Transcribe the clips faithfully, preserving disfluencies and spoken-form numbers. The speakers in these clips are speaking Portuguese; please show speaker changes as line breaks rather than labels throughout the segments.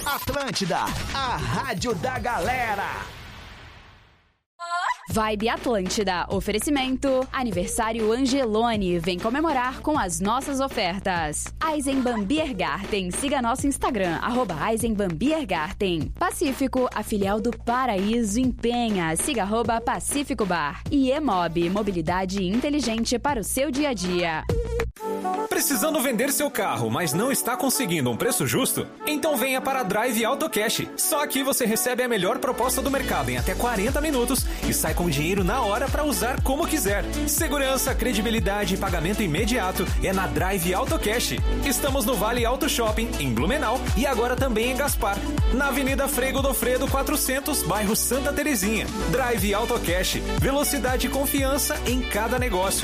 Atlântida, a rádio da galera.
Vibe Atlântida, oferecimento, aniversário Angelone, vem comemorar com as nossas ofertas. Eisenbahn Biergarten, siga nosso Instagram, arroba Eisenbahn Biergarten. Pacífico, a filial do Paraíso em Penha, siga arroba Pacífico Bar. E Emob, mobilidade inteligente para o seu dia a dia.
Precisando vender seu carro, mas não está conseguindo um preço justo? Então venha para a Drive Auto Cash. Só aqui você recebe a melhor proposta do mercado em até quarenta minutos e sai com dinheiro na hora para usar como quiser. Segurança, credibilidade e pagamento imediato é na Drive Auto Cash. Estamos no Vale Auto Shopping, em Blumenau, e agora também em Gaspar, na Avenida Frei Godofredo quatrocentos, bairro Santa Terezinha. Drive Auto Cash. Velocidade e confiança em cada negócio.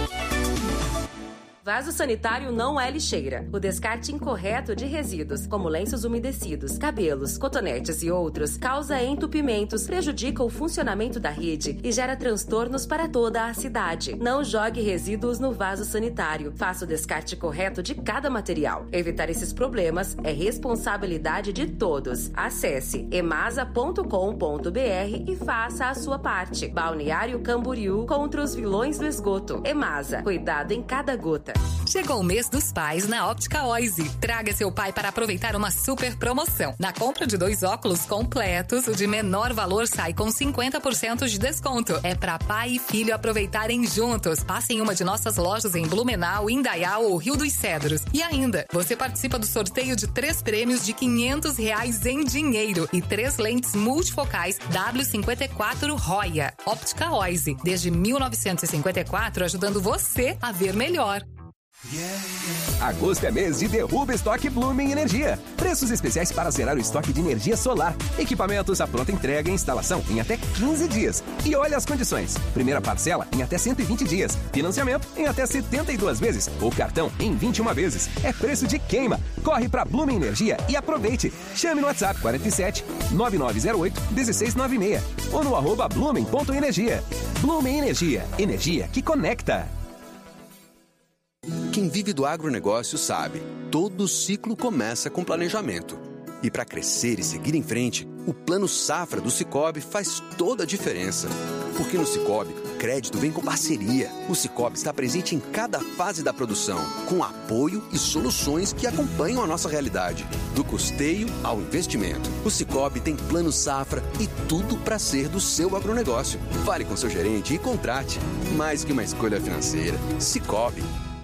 Vaso sanitário não é lixeira. O descarte incorreto de resíduos, como lenços umedecidos, cabelos, cotonetes e outros, causa entupimentos, prejudica o funcionamento da rede e gera transtornos para toda a cidade. Não jogue resíduos no vaso sanitário. Faça o descarte correto de cada material. Evitar esses problemas é responsabilidade de todos. Acesse emasa ponto com ponto br e faça a sua parte. Balneário Camboriú contra os vilões do esgoto. Emasa, cuidado em cada gota.
Chegou o mês dos pais na Óptica Oise. Traga seu pai para aproveitar uma super promoção. Na compra de dois óculos completos, o de menor valor sai com cinquenta por cento de desconto. É para pai e filho aproveitarem juntos. Passe em uma de nossas lojas em Blumenau, Indaial ou Rio dos Cedros. E ainda, você participa do sorteio de três prêmios de quinhentos reais em dinheiro e três lentes multifocais W cinquenta e quatro Roya. Óptica Oise, desde mil novecentos e cinquenta e quatro, ajudando você a ver melhor.
Agosto é mês de derruba estoque Blumen Energia. Preços especiais para zerar o estoque de energia solar. Equipamentos à pronta entrega e instalação em até quinze dias. E olha as condições. Primeira parcela em até cento e vinte dias. Financiamento em até setenta e duas vezes. Ou cartão em vinte e uma vezes. É preço de queima. Corre para Blumen Energia e aproveite. Chame no WhatsApp quarenta e sete, nove nove zero oito, um seis nove seis ou no arroba blumen ponto energia. Blumen Energia. Energia que conecta.
Quem vive do agronegócio sabe, todo ciclo começa com planejamento. E para crescer e seguir em frente, o Plano Safra do Sicoob faz toda a diferença. Porque no Sicoob, crédito vem com parceria. O Sicoob está presente em cada fase da produção, com apoio e soluções que acompanham a nossa realidade. Do custeio ao investimento. O Sicoob tem Plano Safra e tudo para ser do seu agronegócio. Fale com seu gerente e contrate. Mais que uma escolha financeira, Sicoob.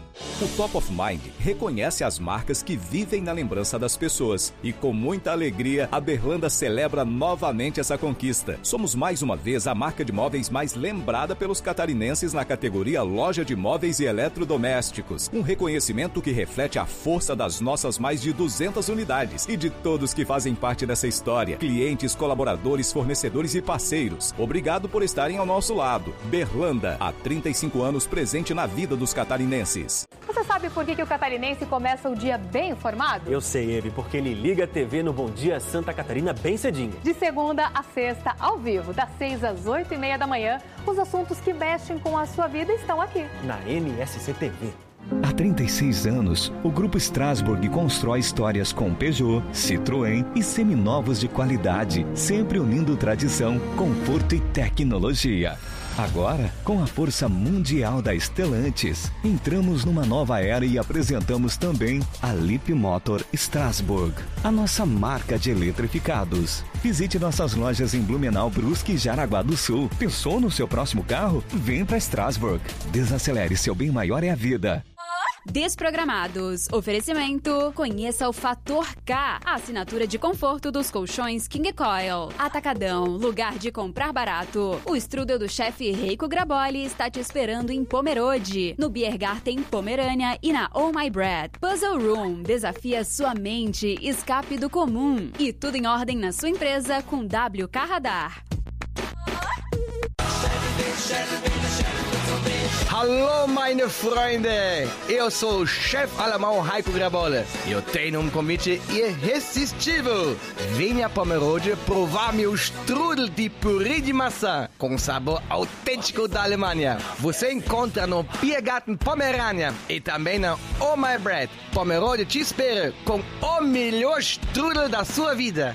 O Top of Mind reconhece as marcas que vivem na lembrança das pessoas. E com muita alegria, a Berlanda celebra novamente essa conquista. Somos mais uma vez a marca de móveis mais lembrada pelos catarinenses na categoria Loja de Móveis e Eletrodomésticos. Um reconhecimento que reflete a força das nossas mais de duzentas unidades e de todos que fazem parte dessa história. Clientes, colaboradores, fornecedores e parceiros. Obrigado por estarem ao nosso lado. Berlanda, há trinta e cinco anos presente na vida dos catarinenses.
Você sabe por que, que o catarinense começa o dia bem informado?
Eu sei, Eve, porque ele liga a T V no Bom Dia Santa Catarina bem cedinho.
De segunda a sexta, ao vivo, das seis às oito e meia da manhã, os assuntos que mexem com a sua vida estão aqui.
Na N S C T V.
Há trinta e seis anos, o Grupo Strasbourg constrói histórias com Peugeot, Citroën e seminovos de qualidade, sempre unindo tradição, conforto e tecnologia. Agora, com a força mundial da Stellantis, entramos numa nova era e apresentamos também a Leap Motor Strasbourg, a nossa marca de eletrificados. Visite nossas lojas em Blumenau, Brusque e Jaraguá do Sul. Pensou no seu próximo carro? Vem para Strasbourg. Desacelere, seu bem maior é a vida.
Desprogramados. Oferecimento. Conheça o Fator K, a assinatura de conforto dos colchões King Coil. Atacadão, lugar de comprar barato. O strudel do chefe Reiko Graboli está te esperando em Pomerode, no Biergarten Pomerânia e na Oh My Bread. Puzzle Room, desafia sua mente, escape do comum. E tudo em ordem na sua empresa com W K Radar.
Hallo, meine Freunde! Eu sou o chefe alemão Heiko Grabolle. Eu tenho um convite irresistível. Venha para Pomerode provar meu strudel de purê de maçã com sabor autêntico da Alemanha. Você encontra no Biergarten Pomerania e também na Oh My Bread. Pomerode te espera com o melhor strudel da sua vida.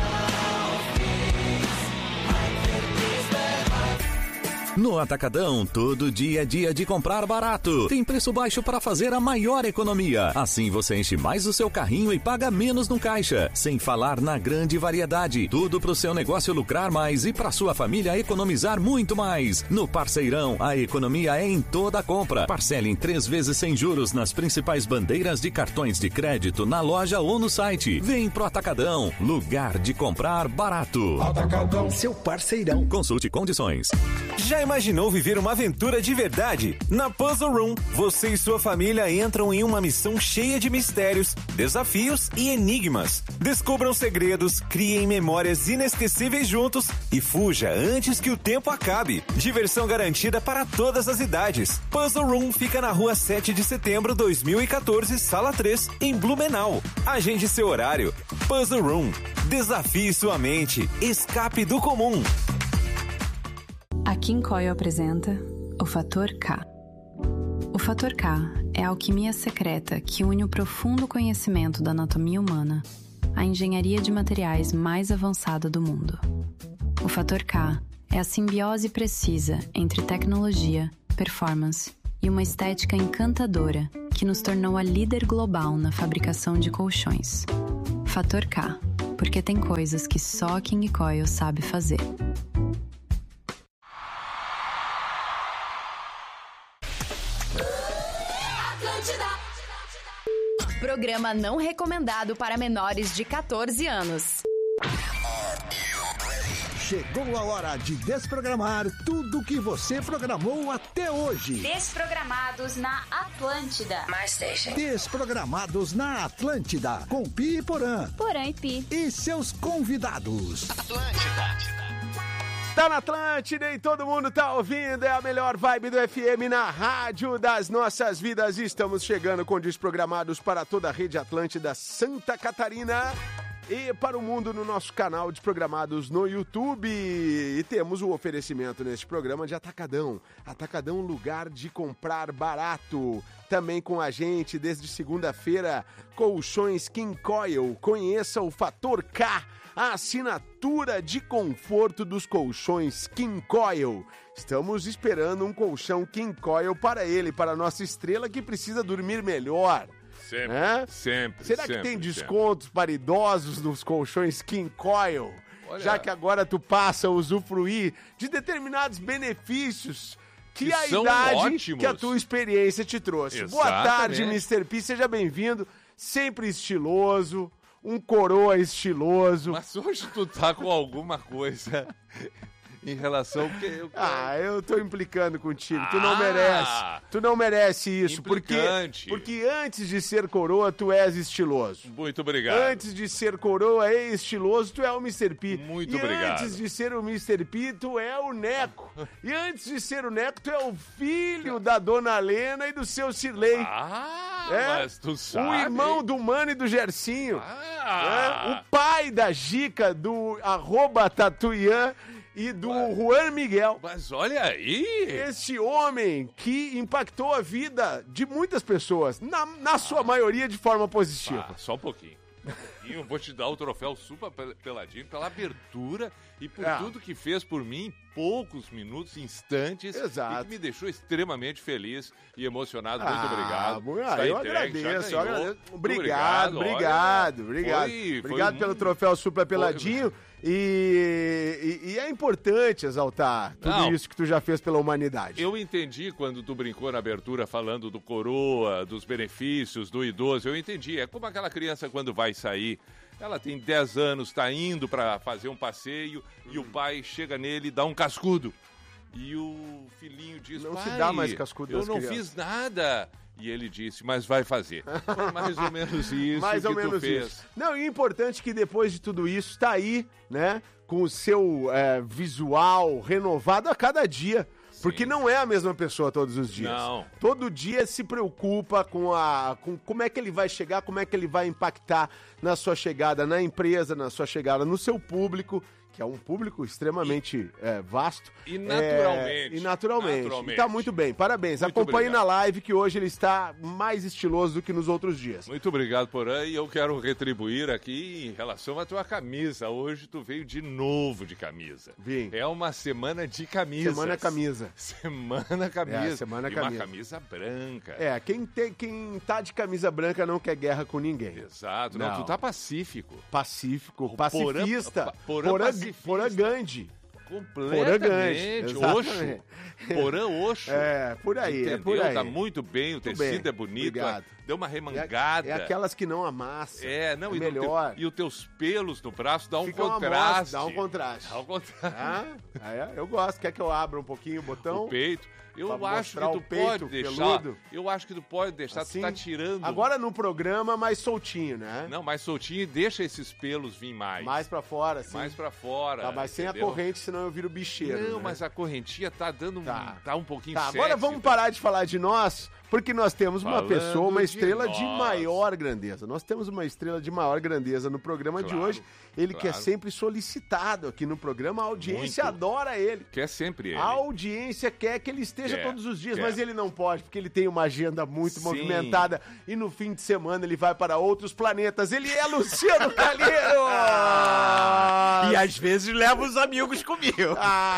No Atacadão, todo dia é dia de comprar barato. Tem preço baixo para fazer a maior economia. Assim você enche mais o seu carrinho e paga menos no caixa. Sem falar na grande variedade. Tudo para o seu negócio lucrar mais e para sua família economizar muito mais. No Parceirão, a economia é em toda a compra. Parcele em três vezes sem juros nas principais bandeiras de cartões de crédito na loja ou no site. Vem pro Atacadão, lugar de comprar barato.
Atacadão, seu parceirão.
Consulte condições.
Já imaginou viver uma aventura de verdade? Na Puzzle Room, você e sua família entram em uma missão cheia de mistérios, desafios e enigmas. Descubram segredos, criem memórias inesquecíveis juntos e fuja antes que o tempo acabe. Diversão garantida para todas as idades. Puzzle Room fica na rua sete de setembro, dois mil e quatorze, sala três, em Blumenau. Agende seu horário. Puzzle Room. Desafie sua mente. Escape do comum.
A Kinkoio apresenta o Fator K. O Fator K é a alquimia secreta que une o profundo conhecimento da anatomia humana à engenharia de materiais mais avançada do mundo. O Fator K é a simbiose precisa entre tecnologia, performance e uma estética encantadora que nos tornou a líder global na fabricação de colchões. Fator K, porque tem coisas que só a Kinkoio sabe fazer.
Programa não recomendado para menores de catorze anos.
Chegou a hora de desprogramar tudo que você programou até hoje.
Desprogramados na Atlântida.
My Station. Desprogramados na Atlântida. Com Pi e Porã.
Porã e Pi.
E seus convidados.
Atlântida. Tá na Atlântida e todo mundo tá ouvindo, é a melhor vibe do F M na rádio das nossas vidas. Estamos chegando com Desprogramados para toda a rede Atlântida Santa Catarina e para o mundo no nosso canal Desprogramados no YouTube. E temos o oferecimento neste programa de Atacadão. Atacadão, lugar de comprar barato. Também com a gente desde segunda-feira, Colchões Kinkoio. Conheça o Fator K. A assinatura de conforto dos colchões Kinkoio. Estamos esperando um colchão Kinkoio para ele, para a nossa estrela que precisa dormir melhor.
Sempre,
né?
sempre,
Será
sempre,
que tem
sempre.
descontos para idosos nos colchões Kinkoio? Olha... Já que agora tu passa a usufruir de determinados benefícios que, que a idade,
ótimos.
que a tua experiência te trouxe.
Exatamente.
Boa tarde, mister P, seja bem-vindo. Sempre estiloso. Um coroa estiloso.
Mas hoje tu tá com alguma coisa em relação ao que eu...
Ah, eu tô implicando contigo.
Ah,
tu não merece. Tu não merece isso. Porque, porque antes de ser coroa, tu és estiloso.
Muito obrigado.
Antes de ser coroa e estiloso, tu é o mister P.
Muito
e
obrigado.
antes de ser o mister P, tu é o Neco. E antes de ser o Neco, tu é o filho da dona Lena e do seu Cirlei.
Ah,
é,
mas tu sabe.
O irmão do Mano e do Gercinho.
Ah.
É, o pai da Gica, do arroba Tatuian e do mas, Juan Miguel.
Mas olha aí!
Este homem que impactou a vida de muitas pessoas, na, na sua ah. maioria de forma positiva.
Ah, só um pouquinho. Eu vou te dar o troféu Super Peladinho pela abertura e por é. tudo que fez por mim em poucos minutos, instantes.
Exato.
E que me deixou extremamente feliz e emocionado.
Ah,
Muito obrigado.
Ah, eu
entregue,
agradeço, eu agradeço. Obrigado, obrigado,
Olha,
obrigado.
Foi,
obrigado
foi
pelo
um...
troféu Super Peladinho.
Foi...
E, e, e é importante exaltar tudo
Não,
isso que tu já fez pela humanidade.
Eu entendi quando tu brincou na abertura falando do coroa, dos benefícios, do idoso. Eu entendi. É como aquela criança quando vai sair. Ela tem dez anos, tá indo para fazer um passeio hum. e o pai chega nele e dá um cascudo. E o filhinho diz,
não
pai,
se dá mais cascudo
eu
das
não
crianças.
fiz nada. E ele disse, mas vai fazer. Foi mais ou menos isso
mais
que
ou menos
tu fez.
Isso. Não, e o importante é que depois de tudo isso, está aí, né, com o seu é, visual renovado a cada dia. Porque não é a mesma pessoa todos os dias.
Não.
Todo dia se preocupa com, a, com como é que ele vai chegar, como é que ele vai impactar na sua chegada na empresa, na sua chegada no seu público, que é um público extremamente e, é, vasto.
E naturalmente.
É, e naturalmente.
naturalmente.
E tá muito bem, parabéns.
Muito
Acompanhe
obrigado.
na live que hoje ele está mais estiloso do que nos outros dias.
Muito obrigado, Porã, e eu quero retribuir aqui em relação à tua camisa. Hoje tu veio de novo de camisa.
Vim.
É uma semana de camisa.
Semana camisa.
Semana camisa.
É, semana
e
camisa.
uma camisa branca.
É, quem, tem, quem tá de camisa branca não quer guerra com ninguém.
Exato. Não,
Não.
tu tá pacífico.
Pacífico,
Porã-
pacifista.
Porã
Porã,
pacifista.
Porã Gandhi.
Completamente. Oxo.
Exatamente.
Porã Oxo.
É, por aí,
Entendeu?
é por aí.
Tá muito bem, o
Muito
tecido
bem,
é bonito.
obrigado.
Deu uma remangada.
É, é aquelas que não amassam.
É, não,
é
e, no
melhor.
teu- e os teus pelos no braço dá um
Fica uma
contraste.
amostra, dá um contraste.
Dá um contraste.
Ah, é, eu gosto. Quer que eu abra um pouquinho o botão?
O peito. Eu
Pra
acho que
mostrar
tu
o peito
pode deixar.
peludo.
Eu acho que tu pode deixar,
Assim?
tu tá tirando.
Agora no programa, mais soltinho, né?
Não, mais soltinho e deixa esses pelos vir mais.
Mais pra fora, assim.
Mais pra fora.
Tá, mas sem
entendeu?
a corrente, senão eu viro bicheiro.
Não,
né?
mas a correntinha tá dando um.
Tá.
Tá um pouquinho
Tá,
sexy,
agora vamos parar de falar de nós, porque nós temos uma
Falando
pessoa, uma
de
estrela de,
nós.
maior grandeza. Nós temos uma estrela de maior grandeza no programa de
Claro,
hoje. Ele que é
claro.
sempre solicitado aqui no programa, a audiência
Muito.
adora ele.
Que é sempre ele.
A audiência quer que ele esteja
Quer,
todos os dias,
quer.
mas ele não pode, porque ele tem uma agenda muito
Sim.
movimentada e no fim de semana ele vai para outros planetas. Ele é Luciano Calheiro!
E às vezes leva os amigos comigo.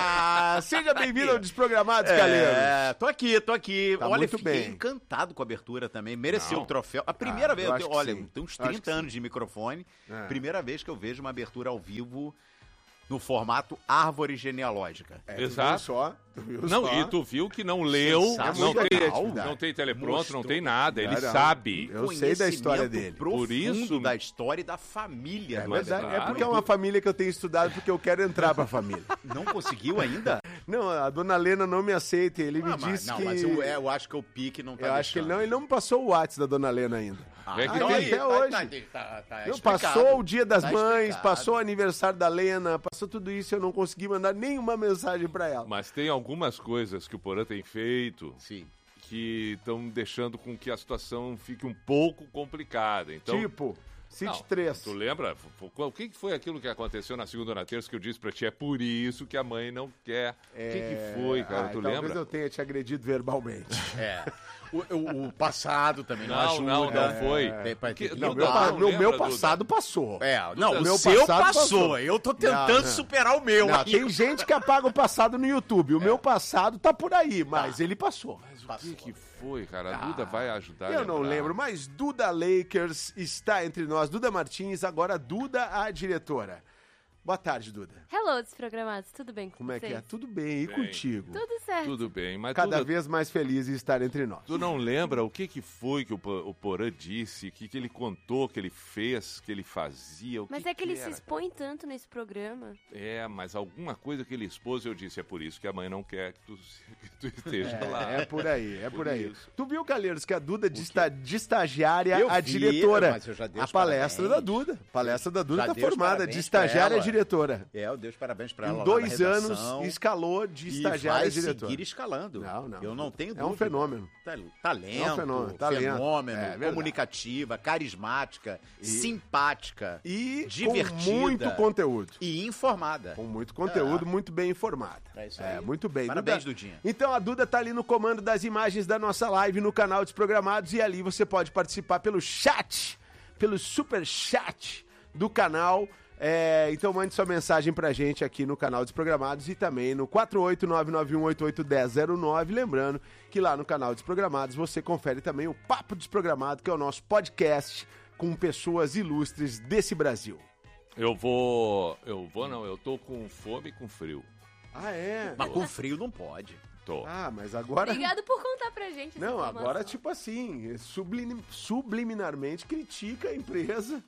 Ah, seja bem-vindo ao Desprogramados, Calheiro.
É, tô aqui, tô aqui.
Tá
olha,
muito
fiquei
bem.
encantado com a abertura também. Mereceu
Não.
o troféu. A primeira
Ah,
vez,
eu
eu
acho
tenho-
que
olha,
sim.
tem uns
Acho que
trinta anos de microfone.
É.
Primeira vez que eu vejo uma abertura ao vivo no formato árvore genealógica.
É, tu
Exato.
viu só? Tu viu
Não,
só?
e tu viu que não leu,
Sensacional.
não tem,
Criatividade.
não tem teleprompter, não
Mostrou.
tem nada, ele
Não, não.
sabe.
Eu sei da história
Conhecimento
dele.
profundo
Por isso-
da história e da família.
É
do
verdade,
Alexandre.
é porque é uma família que eu tenho estudado porque eu quero entrar pra família.
Não conseguiu ainda?
Não, a dona Lena não me aceita, ele me
Ah, mas-
disse
não,
que...
mas eu, é, eu acho que o pique não tá
eu acho que ele
deixando.
não, ele não me passou o WhatsApp da dona Lena ainda.
Ah,
É que
então
tem-
aí,
até
tá-
hoje.
tá- tá- tá
Não,
explicado.
passou o dia das
Tá
mães,
explicado.
passou o aniversário da Lena, passou tudo isso, eu não consegui mandar nenhuma mensagem pra ela.
Mas tem algumas coisas que o Porã tem feito
Sim.
que estão deixando com que a situação fique um pouco complicada. Então,
Tipo, City
Não,
três.
Tu lembra? F- f- O que que foi aquilo que aconteceu na segunda ou na terça que eu disse pra ti? É por isso que a mãe não quer. O que, que foi, cara?
Ah,
tu
talvez
lembra?
eu tenha te agredido verbalmente.
É. O, o- o passado também não,
Não,
ajuda.
não, não foi.
É, pra-
Porque-
Não,
Duda,
meu, pa-
não
meu,
lembra,
meu
Duda?
passado passou.
É, não,
Duda,
o
meu
seu
passado
passou.
passou.
Eu tô tentando
Não, não.
superar o meu.
Não,
aí.
tem gente que apaga o passado no YouTube. O meu passado tá por aí, mas ele passou.
Mas o que, que foi, cara? A Duda vai ajudar a
Eu não
lembrar.
lembro, mas Duda Lakers está entre nós. Duda Martins, agora Duda, a diretora. Boa tarde, Duda.
Hello, desprogramados, tudo bem com
Como é
vocês?
que é? Tudo bem, e
Bem.
contigo?
Tudo certo.
Tudo bem, mas
Cada
Duda,
vez mais feliz em estar entre nós.
tu não lembra o que, que foi que o, Po- o Porã disse, o que, que ele contou, que ele fez, que ele fazia, o
Mas
que
é que ele
que
se
era?
expõe tanto nesse programa.
É, mas alguma coisa que ele expôs, eu disse, é por isso que a mãe não quer que tu, que tu esteja lá.
É, é por aí, é por,
Por
aí.
isso.
Tu viu, Calheiros, que a Duda de, esta, de estagiária
Eu
a
vi,
diretora.
mas eu já dei
A
os
palestra
parabéns.
da Duda. A palestra da Duda
Já
tá
dei os
formada
parabéns
de
pra
estagiária a
ela.
diretora.
É, eu dei os parabéns pra ela
Em
lá
dois
na
anos,
redação.
escalou de
E
estagiária
vai
a diretora.
seguir escalando.
Não, não.
Eu não tenho
É um
dúvida.
fenômeno.
Ta- Talento,
É um fenômeno, talento.
fenômeno,
É, verdade.
comunicativa, carismática,
E-
simpática,
E
divertida.
com muito conteúdo.
E informada.
Com muito conteúdo,
É.
muito bem informada.
É isso
É,
aí.
muito bem.
Parabéns,
Duda.
Dudinha.
Então a Duda tá ali no comando das imagens da nossa live no canal Desprogramados e ali você pode participar pelo chat, pelo super chat do canal. É, então mande sua mensagem pra gente aqui no canal Desprogramados e também no quatro oito nove nove um oito oito um zero zero nove. Lembrando que lá no canal Desprogramados você confere também o Papo Desprogramado, que é o nosso podcast com pessoas ilustres desse Brasil.
Eu vou. Eu vou, não, eu tô com fome e com frio.
Ah, é?
Mas com frio não pode.
Tô.
Ah, mas agora...
Obrigado por contar pra gente essa
Não,
informação.
agora, tipo assim, sublim- subliminarmente critica a empresa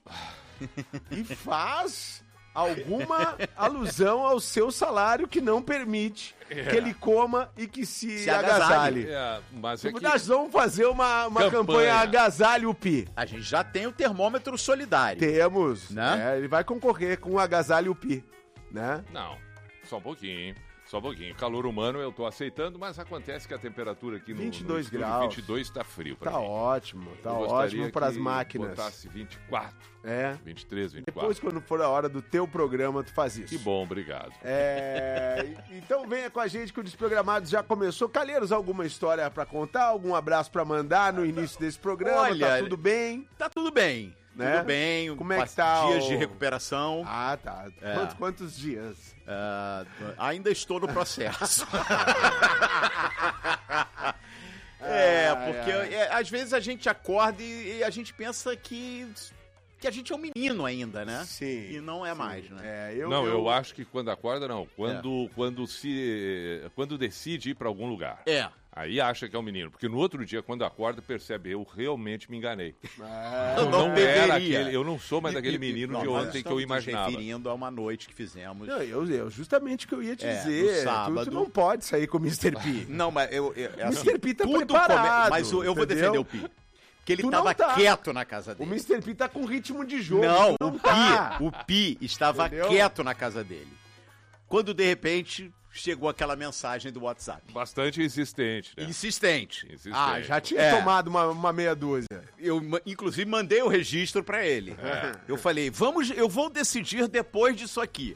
e faz alguma alusão ao seu salário que não permite
É.
que ele coma e que se,
Se
agasalhe.
agasalhe.
É, mas é que...
Nós vamos fazer uma, uma campanha.
Campanha.
Agasalhe o Pi.
A gente já tem o termômetro solidário.
Temos,
Né?
né? Ele vai concorrer com o Agasalhe o Pi, né?
Não, só um pouquinho. Só um pouquinho. Calor humano eu tô aceitando, mas acontece que a temperatura aqui no,
vinte e dois
no estúdio,
graus.
vinte e dois tá frio pra
Tá
mim.
ótimo, tá
Eu gostaria
ótimo para as
que
máquinas.
botasse vinte e quatro.
É.
vinte e três, vinte e quatro.
Depois, quando for a hora do teu programa, tu faz isso.
Que bom, obrigado.
É, então venha com a gente que o Desprogramados já começou. Calheiros, alguma história pra contar? Algum abraço pra mandar no início desse programa?
Olha,
tá tudo bem?
Tá tudo bem.
Né?
Tudo bem.
Como é que tá
Dias
o-
de recuperação.
Ah, tá.
É.
Quantos, quantos dias?
Ah, ainda estou no processo. é,
Ai,
porque
ai.
é, às vezes a gente acorda e, e a gente pensa que, que a gente é um menino ainda, né?
Sim.
E não é mais, né?
É, eu,
não, eu...
eu
acho que quando acorda, não. Quando, quando se. Quando decide ir pra algum lugar.
É.
Aí acha que é um menino. Porque no outro dia, quando acorda, percebe, eu realmente me enganei.
Ah,
eu
não
não
deveria.
era aquele, eu não sou mais
E-
daquele
e-
menino
não,
de
nós
ontem que eu
estamos
imaginava.
nos referindo a uma noite que fizemos.
Não, eu, eu justamente o que eu ia te
É,
dizer.
no
Tu-
sábado.
Tu, não pode sair com o mister P.
Não, mas eu... eu é
O mister P tá
tudo
preparado,
come- Mas eu, eu vou
entendeu?
defender o Pi. Porque ele
Tu não
tava
tá.
quieto na casa
O
dele.
mister P tá com ritmo de jogo.
Não,
tu
o
não
Pi,
tá.
o Pi estava
Entendeu?
quieto na casa dele. Quando, de repente, chegou aquela mensagem do WhatsApp.
Bastante insistente, né?
Insistente.
Insistente.
Ah, já tinha
É.
tomado uma, uma meia dúzia.
Eu, ma- inclusive, mandei o registro pra ele.
É.
Eu falei, vamos, eu vou decidir depois disso aqui.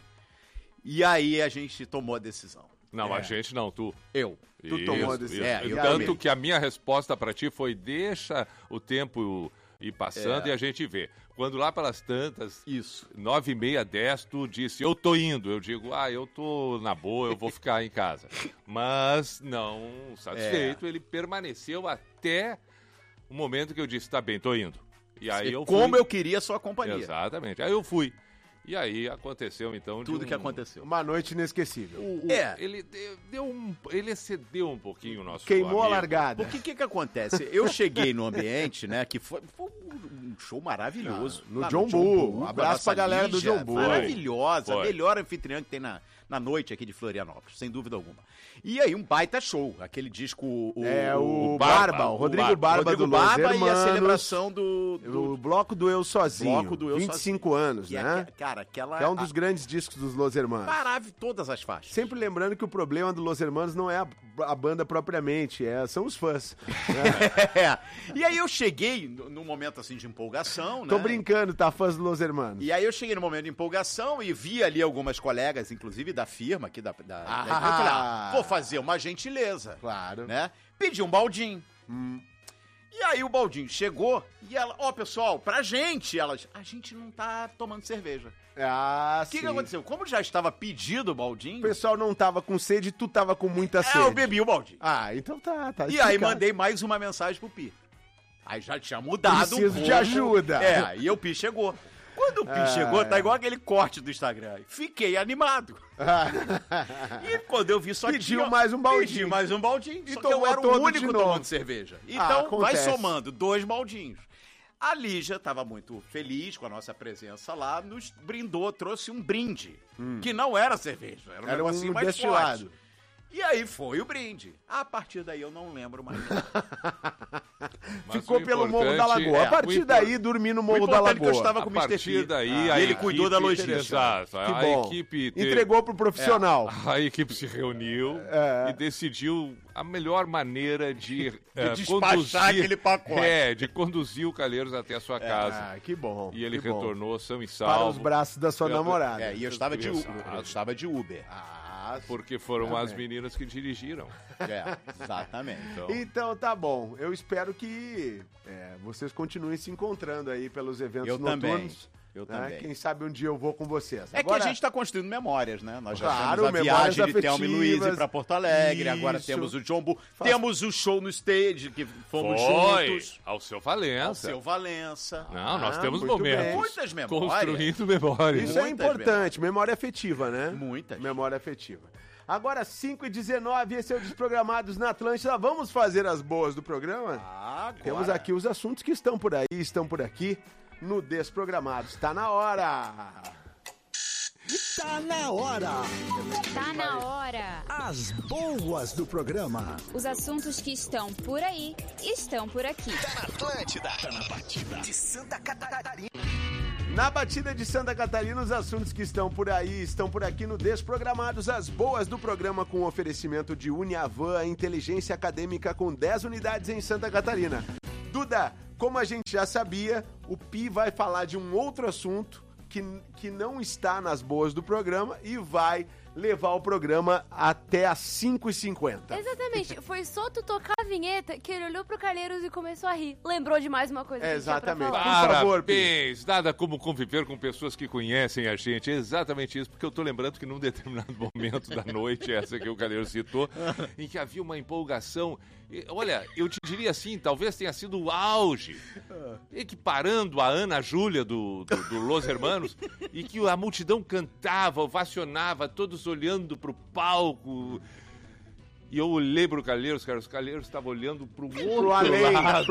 E aí a gente tomou a decisão.
Não,
É.
a gente não, tu.
Eu.
Tu
Isso,
tomou a
isso.
decisão.
É, eu
Tanto
também.
que a minha resposta pra ti foi: deixa o tempo ir passando
É.
e a gente vê. Quando lá pelas tantas,
Isso.
nove e meia, dez, tu disse, eu tô indo. Eu digo, ah, eu tô na boa, eu vou ficar em casa. Mas não satisfeito, ele permaneceu até o momento que eu disse, tá bem, tô indo. E aí eu fui.
Como eu queria a sua companhia.
Exatamente. Aí eu fui. E aí aconteceu, então, de
Tudo
um-
que aconteceu.
Uma noite inesquecível.
o-
É.
Ele deu, deu um, ele excedeu um pouquinho o nosso
Queimou a
amigo.
largada.
Porque o que que acontece? Eu cheguei no ambiente, né, que foi, foi um show maravilhoso.
No
Lá
John Bull. Um
a
abraço
nossa
pra galera do
Lígia,
John Bull.
Maravilhosa,
Foi.
a melhor anfitriã que tem na, na noite aqui de Florianópolis, sem dúvida alguma. E aí, um baita show, aquele disco... O,
É, o
Barba,
Barba, o
o
Rodrigo Barba
Rodrigo
do Los
Barba e a
Hermanos.
celebração do... do
O bloco do Eu Sozinho.
Bloco do Eu
vinte e cinco anos,
que é
né?
que- cara, aquela...
Que é um dos grandes discos dos Los Hermanos.
Maravilha, todas as faixas.
Sempre lembrando que o problema do Los Hermanos não é a, a banda propriamente, é, são os fãs.
É. E aí eu cheguei no- num momento assim de empolgação, né?
Tô brincando, tá? Fãs do Los Hermanos.
E aí eu cheguei no momento de empolgação e vi ali algumas colegas, inclusive da firma aqui da... da, da
Ah.
empresa. Eu falei, ah, vou fazer uma gentileza,
Claro.
né? Pedi um baldinho. E aí o baldinho chegou e ela, ó pessoal, pra gente, elas, a gente não tá tomando cerveja.
Ah,
O que,
sim.
que aconteceu? Como já estava pedido o baldinho,
O pessoal não tava com sede, tu tava com muita sede.
é, eu bebi o baldinho.
Ah, então tá, tá.
E aí
explicado.
mandei mais uma mensagem pro Pi. Aí já tinha mudado
Preciso
um pouco.
de ajuda.
É, e o Pi chegou. Quando o Pi
Ah,
chegou, tá
é.
igual aquele corte do Instagram. Fiquei animado. E quando eu vi só que
Pediu
tinha-
mais um baldinho.
Pedi mais um baldinho.
E
Só que eu
tomou
era o
todo de
único
novo.
tomando cerveja. Então, vai
acontece.
somando dois baldinhos. A Lígia estava muito feliz com a nossa presença lá, nos brindou, trouxe um brinde, que não era cerveja, era um
Era um
negocinho mais
destilado.
forte. E aí foi o brinde. A partir daí eu não lembro mais.
Mas
Ficou
o
pelo Morro da
importante-
Lagoa.
é,
A partir
o impor-
daí, dormi no Morro da
importante é que eu
Lagoa.
estava com
A
o mister
partir
P.
daí,
Ah,
a
ele
equipe-
cuidou da logística.
Exato.
Que
a
bom.
equipe teve-
Entregou pro profissional.
A equipe se reuniu
É.
e decidiu a melhor maneira de, eh,
despachar
conduzir,
aquele pacote.
É, de conduzir o Calheiros até a sua casa.
Ah, que bom.
E ele
que bom.
retornou são e
Para
salvo.
os braços da sua
Eu-
namorada.
É, e eu estava de, U-
Exato.
eu estava de Uber.
Ah,
Porque foram
Tá
as
bem.
meninas que dirigiram.
É, exatamente.
Então,
Então tá bom. Eu espero que é, vocês continuem se encontrando aí pelos eventos
Eu também.
noturnos.
Eu
né?
também.
Quem sabe um dia eu vou com vocês.
É
Agora,
que a gente está construindo memórias, né? Nós já
Claro,
temos a
memórias
viagem de Thelma e Luiz
afetivas.
para Porto Alegre, agora
Isso.
temos o John Bull,
Faz-
temos o show no stage, que fomos
foi
juntos,
ao seu Valença.
ao seu Valença.
Não, nós
Ah,
temos
muito
momentos.
bem.
Muitas memórias.
Construindo memórias.
Isso é
Muitas
importante, memória afetiva, né?
Muitas.
Memória afetiva. Agora, cinco e dezenove, esse é o Desprogramados na Atlântida. Vamos fazer as boas do programa?
Agora.
Temos aqui os assuntos que estão por aí, estão por aqui no Desprogramados. Tá na hora!
Tá na hora!
Tá na hora.
As boas do programa.
Os assuntos que estão por aí estão por aqui.
Atlântida. Tá na batida de Santa Catarina.
Na batida de Santa Catarina, os assuntos que estão por aí estão por aqui no Desprogramados, as boas do programa com oferecimento de Uniavan, a inteligência acadêmica com dez unidades em Santa Catarina. Duda, como a gente já sabia, o Pi vai falar de um outro assunto que, que não está nas boas do programa e vai levar o programa até às cinco e cinquenta.
Exatamente. Foi só tu tocar a vinheta que ele olhou pro Calheiros e começou a rir. Lembrou de mais uma coisa.
É,
que
exatamente.
Por favor,
Parabéns! Nada como conviver com pessoas que conhecem a gente. É exatamente isso, porque eu tô lembrando que num determinado momento da noite, essa que o Calheiros citou, em que havia uma empolgação. E, olha, eu te diria assim, talvez tenha sido o auge, equiparando a Ana Júlia do, do, do Los Hermanos, e que a multidão cantava, ovacionava, todos olhando pro palco. E eu olhei pro Calheiros, cara, os Calheiros estavam olhando pro outro
pro além.
lado.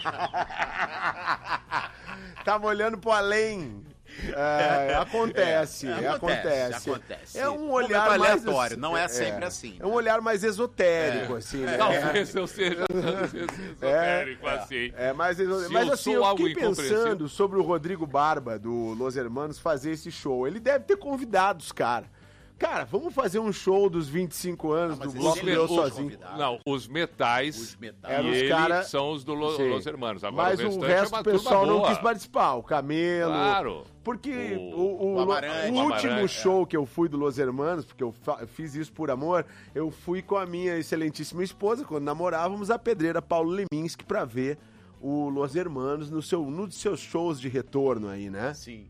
Tava olhando pro além. É, acontece,
É,
acontece,
acontece, acontece.
É um
Momento
olhar mais
aleatório, não é sempre
é,
assim.
É um olhar mais esotérico,
É.
assim, né?
Talvez eu seja esotérico,
é,
assim.
É, mas,
Se
mas
eu
assim,
sou
eu
algo
fiquei pensando
incompreensível.
sobre o Rodrigo Barba, do Los Hermanos, fazer esse show. Ele deve ter convidados, cara. Cara, vamos fazer um show dos vinte e cinco anos do Bloco
Os
do Eu
me-
Sozinho.
os- Não, os metais,
Os metais.
e
Eram os
ele
cara-
são os do Lo-
Sim.
Los Hermanos. Agora
Mas
o
o
restante
resto
é uma
do pessoal
turma
não
boa.
quis participar. O Camelo.
Claro.
Porque
O-
o, o,
o Amarante.
o
O
último
Amarante,
show que eu fui do Los Hermanos, porque eu fa- fiz isso por amor, eu fui com a minha excelentíssima esposa, quando namorávamos, a pedreira Paulo Leminski, pra ver o Los Hermanos no seu, nos seus shows de retorno aí, né?
Sim.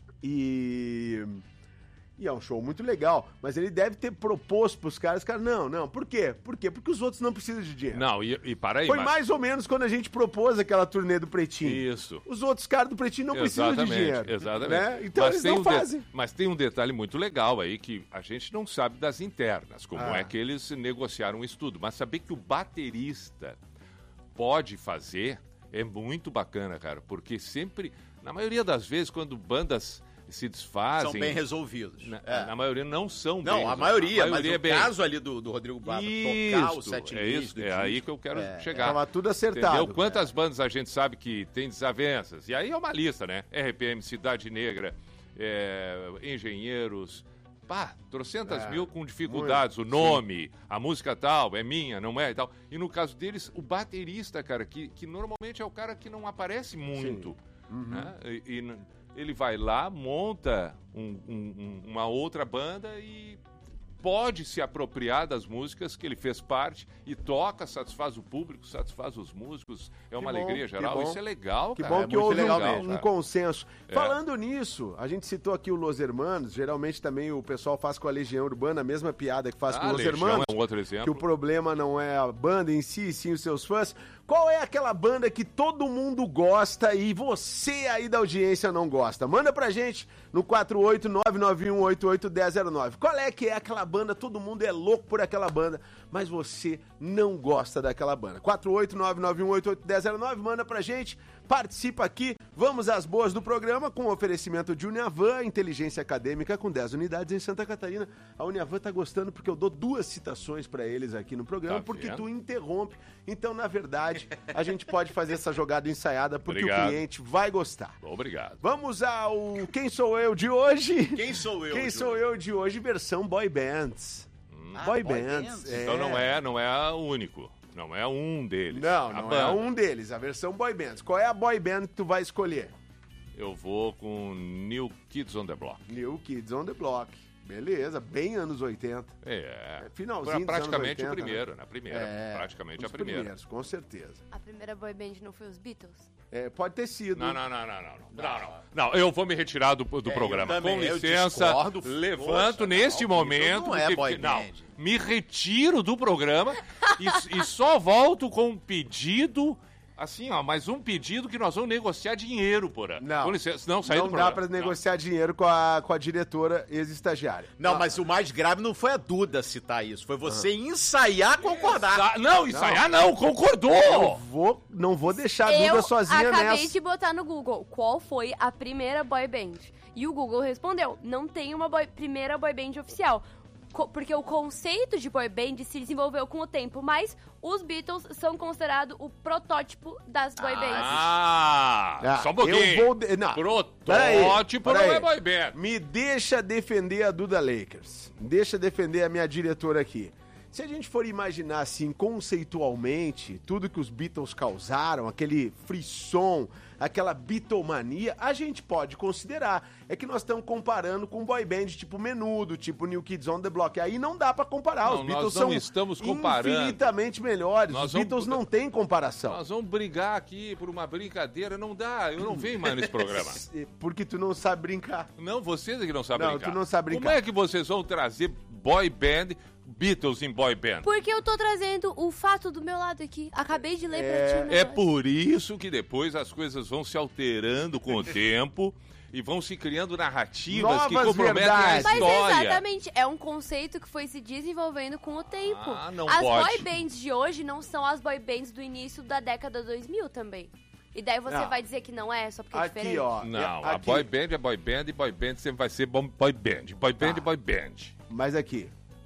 E... E é um show muito legal, mas ele deve ter proposto pros caras, cara, não, não, por quê? Por quê? Porque os outros não precisam de dinheiro.
Não, e, e para aí,
Foi
mas-
mais ou menos quando a gente propôs aquela turnê do Pretinho.
Isso.
Os outros caras do Pretinho não precisam de dinheiro.
Exatamente.
Né? Então
mas
eles
tem
não
um de-
fazem.
Mas tem um detalhe muito legal aí que a gente não sabe das internas, como
Ah.
é que eles negociaram isso tudo. Mas saber que o baterista pode fazer é muito bacana, cara, porque sempre, na maioria das vezes, quando bandas se desfazem...
São bem resolvidos.
Na,
É.
na maioria não são
Não,
bem
a
resolvidos.
maioria,
A maioria
mas
é
o
bem...
caso ali do, do Rodrigo Barba tocar o
Isso,
set
é
list
isso,
do
é aí
disco.
que eu quero
É,
chegar.
Tava tudo acertado.
Entendeu? Quantas bandas a gente sabe que tem desavenças? E aí é uma lista, né? R P M, Cidade Negra, é, Engenheiros, pá, trocentas
É,
mil com dificuldades.
muito,
O nome, a música tal, é minha, não é e tal. E no caso deles, o baterista, cara, que, que normalmente é o cara que não aparece muito.
Uhum.
Né? E, e n- ele vai lá, monta um- um- um- uma outra banda e pode se apropriar das músicas que ele fez parte e toca, satisfaz o público, satisfaz os músicos. É uma
Que bom,
alegria
que
geral.
bom.
Isso é legal,
Que
cara.
bom
é
que
muito
houve
legal,
um, um
cara.
consenso.
É.
Falando nisso, a gente citou aqui o Los Hermanos, geralmente também o pessoal faz com a Legião Urbana a mesma piada que faz
Ah,
com os Los
Legião
Hermanos.
é um outro exemplo.
Que o problema não é a banda em si, sim os seus fãs. Qual é aquela banda que todo mundo gosta e você aí da audiência não gosta? Manda pra gente no quatro oito nove nove um oito oito um zero zero nove. Qual é que é aquela banda, todo mundo é louco por aquela banda, mas você não gosta daquela banda? quatro oito nove nove um oito oito um zero zero nove, manda pra gente, participa aqui. Vamos às boas do programa com o oferecimento de Uniavan, inteligência acadêmica com dez unidades em Santa Catarina. A Uniavan tá gostando porque eu dou duas citações pra eles aqui no programa,
Tá
porque
vendo?
tu interrompe. Então, na verdade, a gente pode fazer essa jogada ensaiada porque
Obrigado.
o cliente vai gostar.
Obrigado.
Vamos ao Quem Sou Eu de hoje?
Quem sou eu?
Quem
de
sou
hoje?
eu de hoje, versão boy bands.
Ah,
boy,
boy
bands.
bands.
é.
Então não é, não é o único. Não é um deles.
Não,
A
não
banda.
é um deles, a versão boy bands. Qual é a boy band que tu vai escolher?
Eu vou com New Kids on the Block.
New Kids on the Block. Beleza, bem anos oitenta.
É.
Finalzinho dos
Praticamente
anos
o
oitenta,
primeiro,
né?
na primeira.
É,
praticamente a
os
primeira.
primeiros, com certeza.
A primeira boy band não foi os Beatles?
É, pode ter sido.
Não, não, não, não, não, não. Não, não. Não, eu vou me retirar do, do
É,
programa.
eu também,
Com
eu
licença,
discordo,
levanto
força,
neste
não,
momento.
isso não é
porque-
boy
não,
band.
me retiro do programa e, e só volto com um pedido. Assim, ó, mais um pedido que nós vamos negociar dinheiro, porra.
Não.
Com licença, não, sair
Não
do
dá
programa.
pra negociar dinheiro com a, com a diretora ex-estagiária.
Não, mas o mais grave não foi a Duda citar isso, foi você ensaiar concordar.
Exa- Não, ensaiar não, concordou!
Eu vou, não vou deixar a Duda
Eu
sozinha
acabei
nessa.
de botar no Google qual foi a primeira boy band. E o Google respondeu, não tem uma boy- primeira boy band oficial. co- porque o conceito de boy band se desenvolveu com o tempo, mas os Beatles são considerados o protótipo das boy bands.
Ah,
Ah,
só um pouquinho.
eu vou de- não.
Protótipo
Peraí,
não é
peraí.
boy band.
Me deixa defender a Duda Lakers. Deixa defender a minha diretora aqui. Se a gente for imaginar assim, conceitualmente, tudo que os Beatles causaram, aquele frisson, aquela Beatlemania, a gente pode considerar. É que nós estamos comparando com boy band tipo Menudo, tipo New Kids on the Block. Aí não dá pra comparar.
Não,
os Beatles
nós não
são
estamos comparando.
infinitamente melhores.
Nós
os
vamos-
Beatles não têm comparação.
Nós vamos brigar aqui por uma brincadeira, não dá, eu não venho mais nesse programa.
Porque tu não sabe brincar.
Não, vocês é que não sabem
Não,
brincar.
tu não sabe brincar.
Como é que vocês vão trazer boy band, Beatles em boy band?
Porque eu tô trazendo o fato do meu lado aqui. Acabei de ler pra ti. o
É
negócio.
por isso que depois as coisas vão se alterando com o tempo e vão se criando narrativas que
Novas
comprometem
verdades.
a
Mas
história.
exatamente, é um conceito que foi se desenvolvendo com o tempo.
Ah, não
as
pode.
boy bands de hoje não são as boy bands do início da década dois mil também. E daí você
Não.
vai dizer que não é, só porque é
Aqui,
diferente?
ó.
Não,
É,
a
aqui.
boy band é boy band e boy band sempre vai ser bom- boy band. Boy band e boy band.
Mas aqui,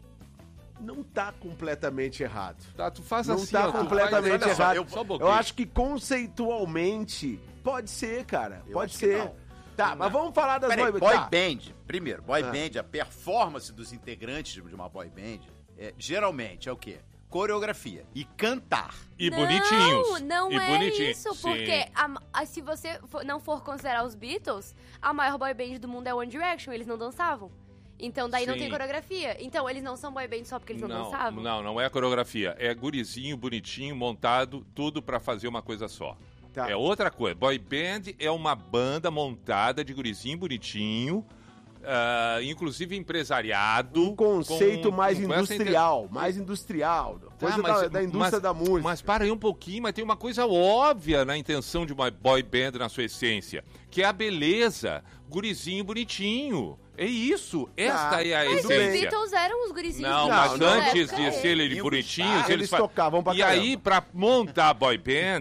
não tá completamente errado.
Tá, tu faz
não
assim,
tá
ó, tu
completamente
faz- olha só,
errado.
eu- só um pouquinho.
eu acho que conceitualmente pode ser, cara.
Eu
pode
acho que
ser.
não.
Tá, mas vamos falar das
Peraí,
boy,
boy
tá.
band. Primeiro, boy
Ah.
band, a performance dos integrantes de uma boy band, é, geralmente é o quê? Coreografia e cantar.
E
não,
bonitinhos.
Não
E
é
bonitinhos,
isso,
sim.
porque a- a- se você for- não for considerar os Beatles, a maior boy band do mundo é One Direction, eles não dançavam. Então daí não
Sim.
tem coreografia. Então eles não são boy band só porque eles não,
Não,
dançavam?
não, não é coreografia. É gurizinho, bonitinho, montado, tudo pra fazer uma coisa só.
Tá.
É outra coisa. Boy band é uma banda montada de gurizinho bonitinho, ah, inclusive empresariado.
Um conceito
com-
mais
com essa
industrial,
inte-
mais industrial.
Tá,
Coisa
mas-
da, da indústria
mas-
da música.
Mas para aí um pouquinho, mas tem uma coisa óbvia na intenção de uma boy band na sua essência, que é a beleza, gurizinho bonitinho. É isso, esta
Tá,
é a
Mas os
essência.
Beatles eram os gurizinhos
Não,
bonitinhos
mas
da
antes
época
de
deles.
serem bonitinhos,
Ah,
eles,
eles
fa-
tocavam pra
E
caramba.
aí, pra montar a boy band,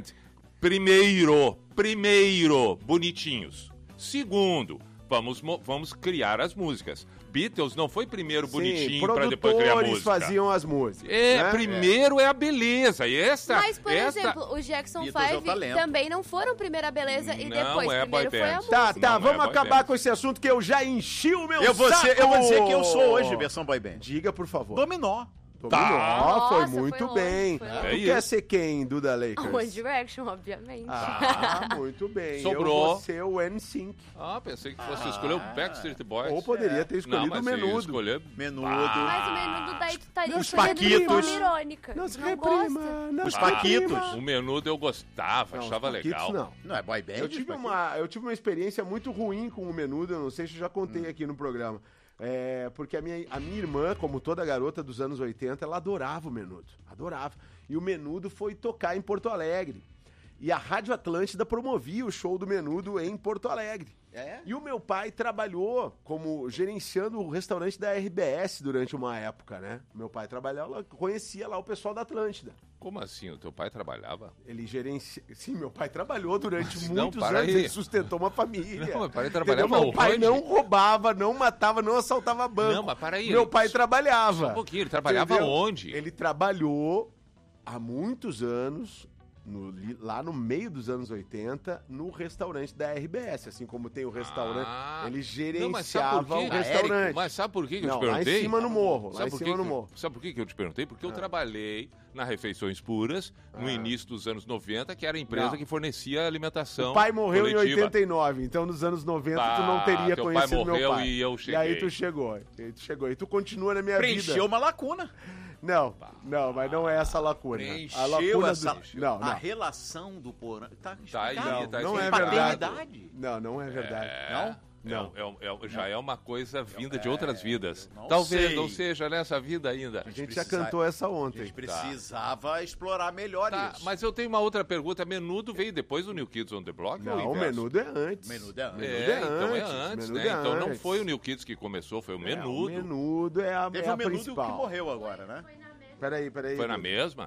primeiro, primeiro, bonitinhos. Segundo, vamos, mo- vamos criar as músicas. Beatles não foi primeiro bonitinho
Sim,
pra depois criar
produtores
música.
faziam as músicas.
É,
né?
primeiro é. a beleza. E esta,
Mas, por
esta...
exemplo, os Jackson
Beatles é o
Five
talento.
também não foram primeira beleza e
Não
depois
é boy
primeiro foi a
band.
música.
Tá, tá,
Não,
vamos
é boy
acabar
band.
com esse assunto que eu já enchi o meu
Eu vou,
saco.
ser, eu vou dizer quem eu sou hoje, versão boy band.
Diga, por favor.
Dominó.
Dominó,
Tá.
foi
Nossa,
muito
foi longe,
bem.
foi
tu
longe.
quer
É
ser quem, Duda Lakers?
One Direction, obviamente.
Ah, muito bem.
Sobrou.
Eu vou ser o N Sync.
Ah, pensei que fosse escolher o Backstreet Boys.
Ou poderia ter escolhido
não, mas
o Menudo.
se escolher...
Menudo.
Mas o Menudo daí tu estaria
Os
escolhendo de forma
Paquitos.
irônica.
Não se
não
reprima,
gosta.
não
Os
se
Paquitos.
reprima.
O Menudo eu gostava,
Não,
achava
os Paquitos
legal.
não.
Não é boy band?
Eu tive,
Paquitos?
uma, eu tive uma experiência muito ruim com o Menudo, eu não sei se eu já contei aqui no programa. É, porque a minha, a minha irmã, como toda garota dos anos oitenta, ela adorava o Menudo. Adorava. E o Menudo foi tocar em Porto Alegre. E a Rádio Atlântida promovia o show do Menudo em Porto Alegre.
É?
E o meu pai trabalhou como gerenciando o restaurante da R B S durante uma época, né? Meu pai trabalhava lá, conhecia lá o pessoal da Atlântida.
Como assim? O teu pai trabalhava?
Ele gerencia... Sim, meu pai trabalhou durante
Mas não,
muitos
para
anos,
aí.
ele sustentou uma família.
Não, meu pai
Entendeu?
trabalhava
Meu pai
onde?
não roubava, não matava, não assaltava banco.
Não, mas para aí.
Meu
ele-
pai
Só
trabalhava.
um pouquinho, ele trabalhava
Entendeu?
onde?
Ele trabalhou há muitos anos, no- li- lá no meio dos anos oitenta, no restaurante da R B S. Assim como tem o restaurante,
Ah.
ele
Não, mas sabe por
gerenciava
quê?
o restaurante.
Mas sabe por que que eu
Não,
te
lá
perguntei?
em cima no morro, lá
Sabe
em
por
cima
que
no
que-
morro.
Sabe por que que eu te perguntei? Porque eu
Ah.
trabalhei na Refeições Puras, no
Ah.
início dos anos noventa, que era a empresa
Não.
que fornecia alimentação
O pai morreu
coletiva.
em oitenta e nove, então nos anos noventa tu
Tá,
não teria
teu pai
conhecido
morreu
meu pai.
e eu
E aí
cheguei.
tu chegou, e aí tu chegou. E tu continua na minha
Preencheu
vida.
uma lacuna.
Não, não, mas não é essa lacuna.
Preencheu
a lacuna
essa...
do... Não,
A
não.
relação do porão... Tá,
Tá aí,
explicado.
tá
não é
explicado.
verdade.
Paternidade.
Não, não é verdade.
É,
Não?
Não.
é- é- é- já é uma coisa vinda de outras vidas.
não
Talvez
sei.
não seja nessa vida ainda.
A gente
precisa-
já cantou essa
A
ontem.
gente precisava explorar melhor
Tá,
isso.
mas eu tenho uma outra pergunta. Menudo veio depois do New Kids on the Block? ou
Não, o
inverso?
menudo é antes.
Menudo é antes.
Menudo
É,
é
então é
antes,
antes,
menudo
né?
é
Então não
antes.
foi o New Kids que começou, foi o
É,
Menudo.
o menudo é a,
Teve
é a
um menudo
principal.
que morreu agora, né?
Peraí, peraí.
Foi na mesma?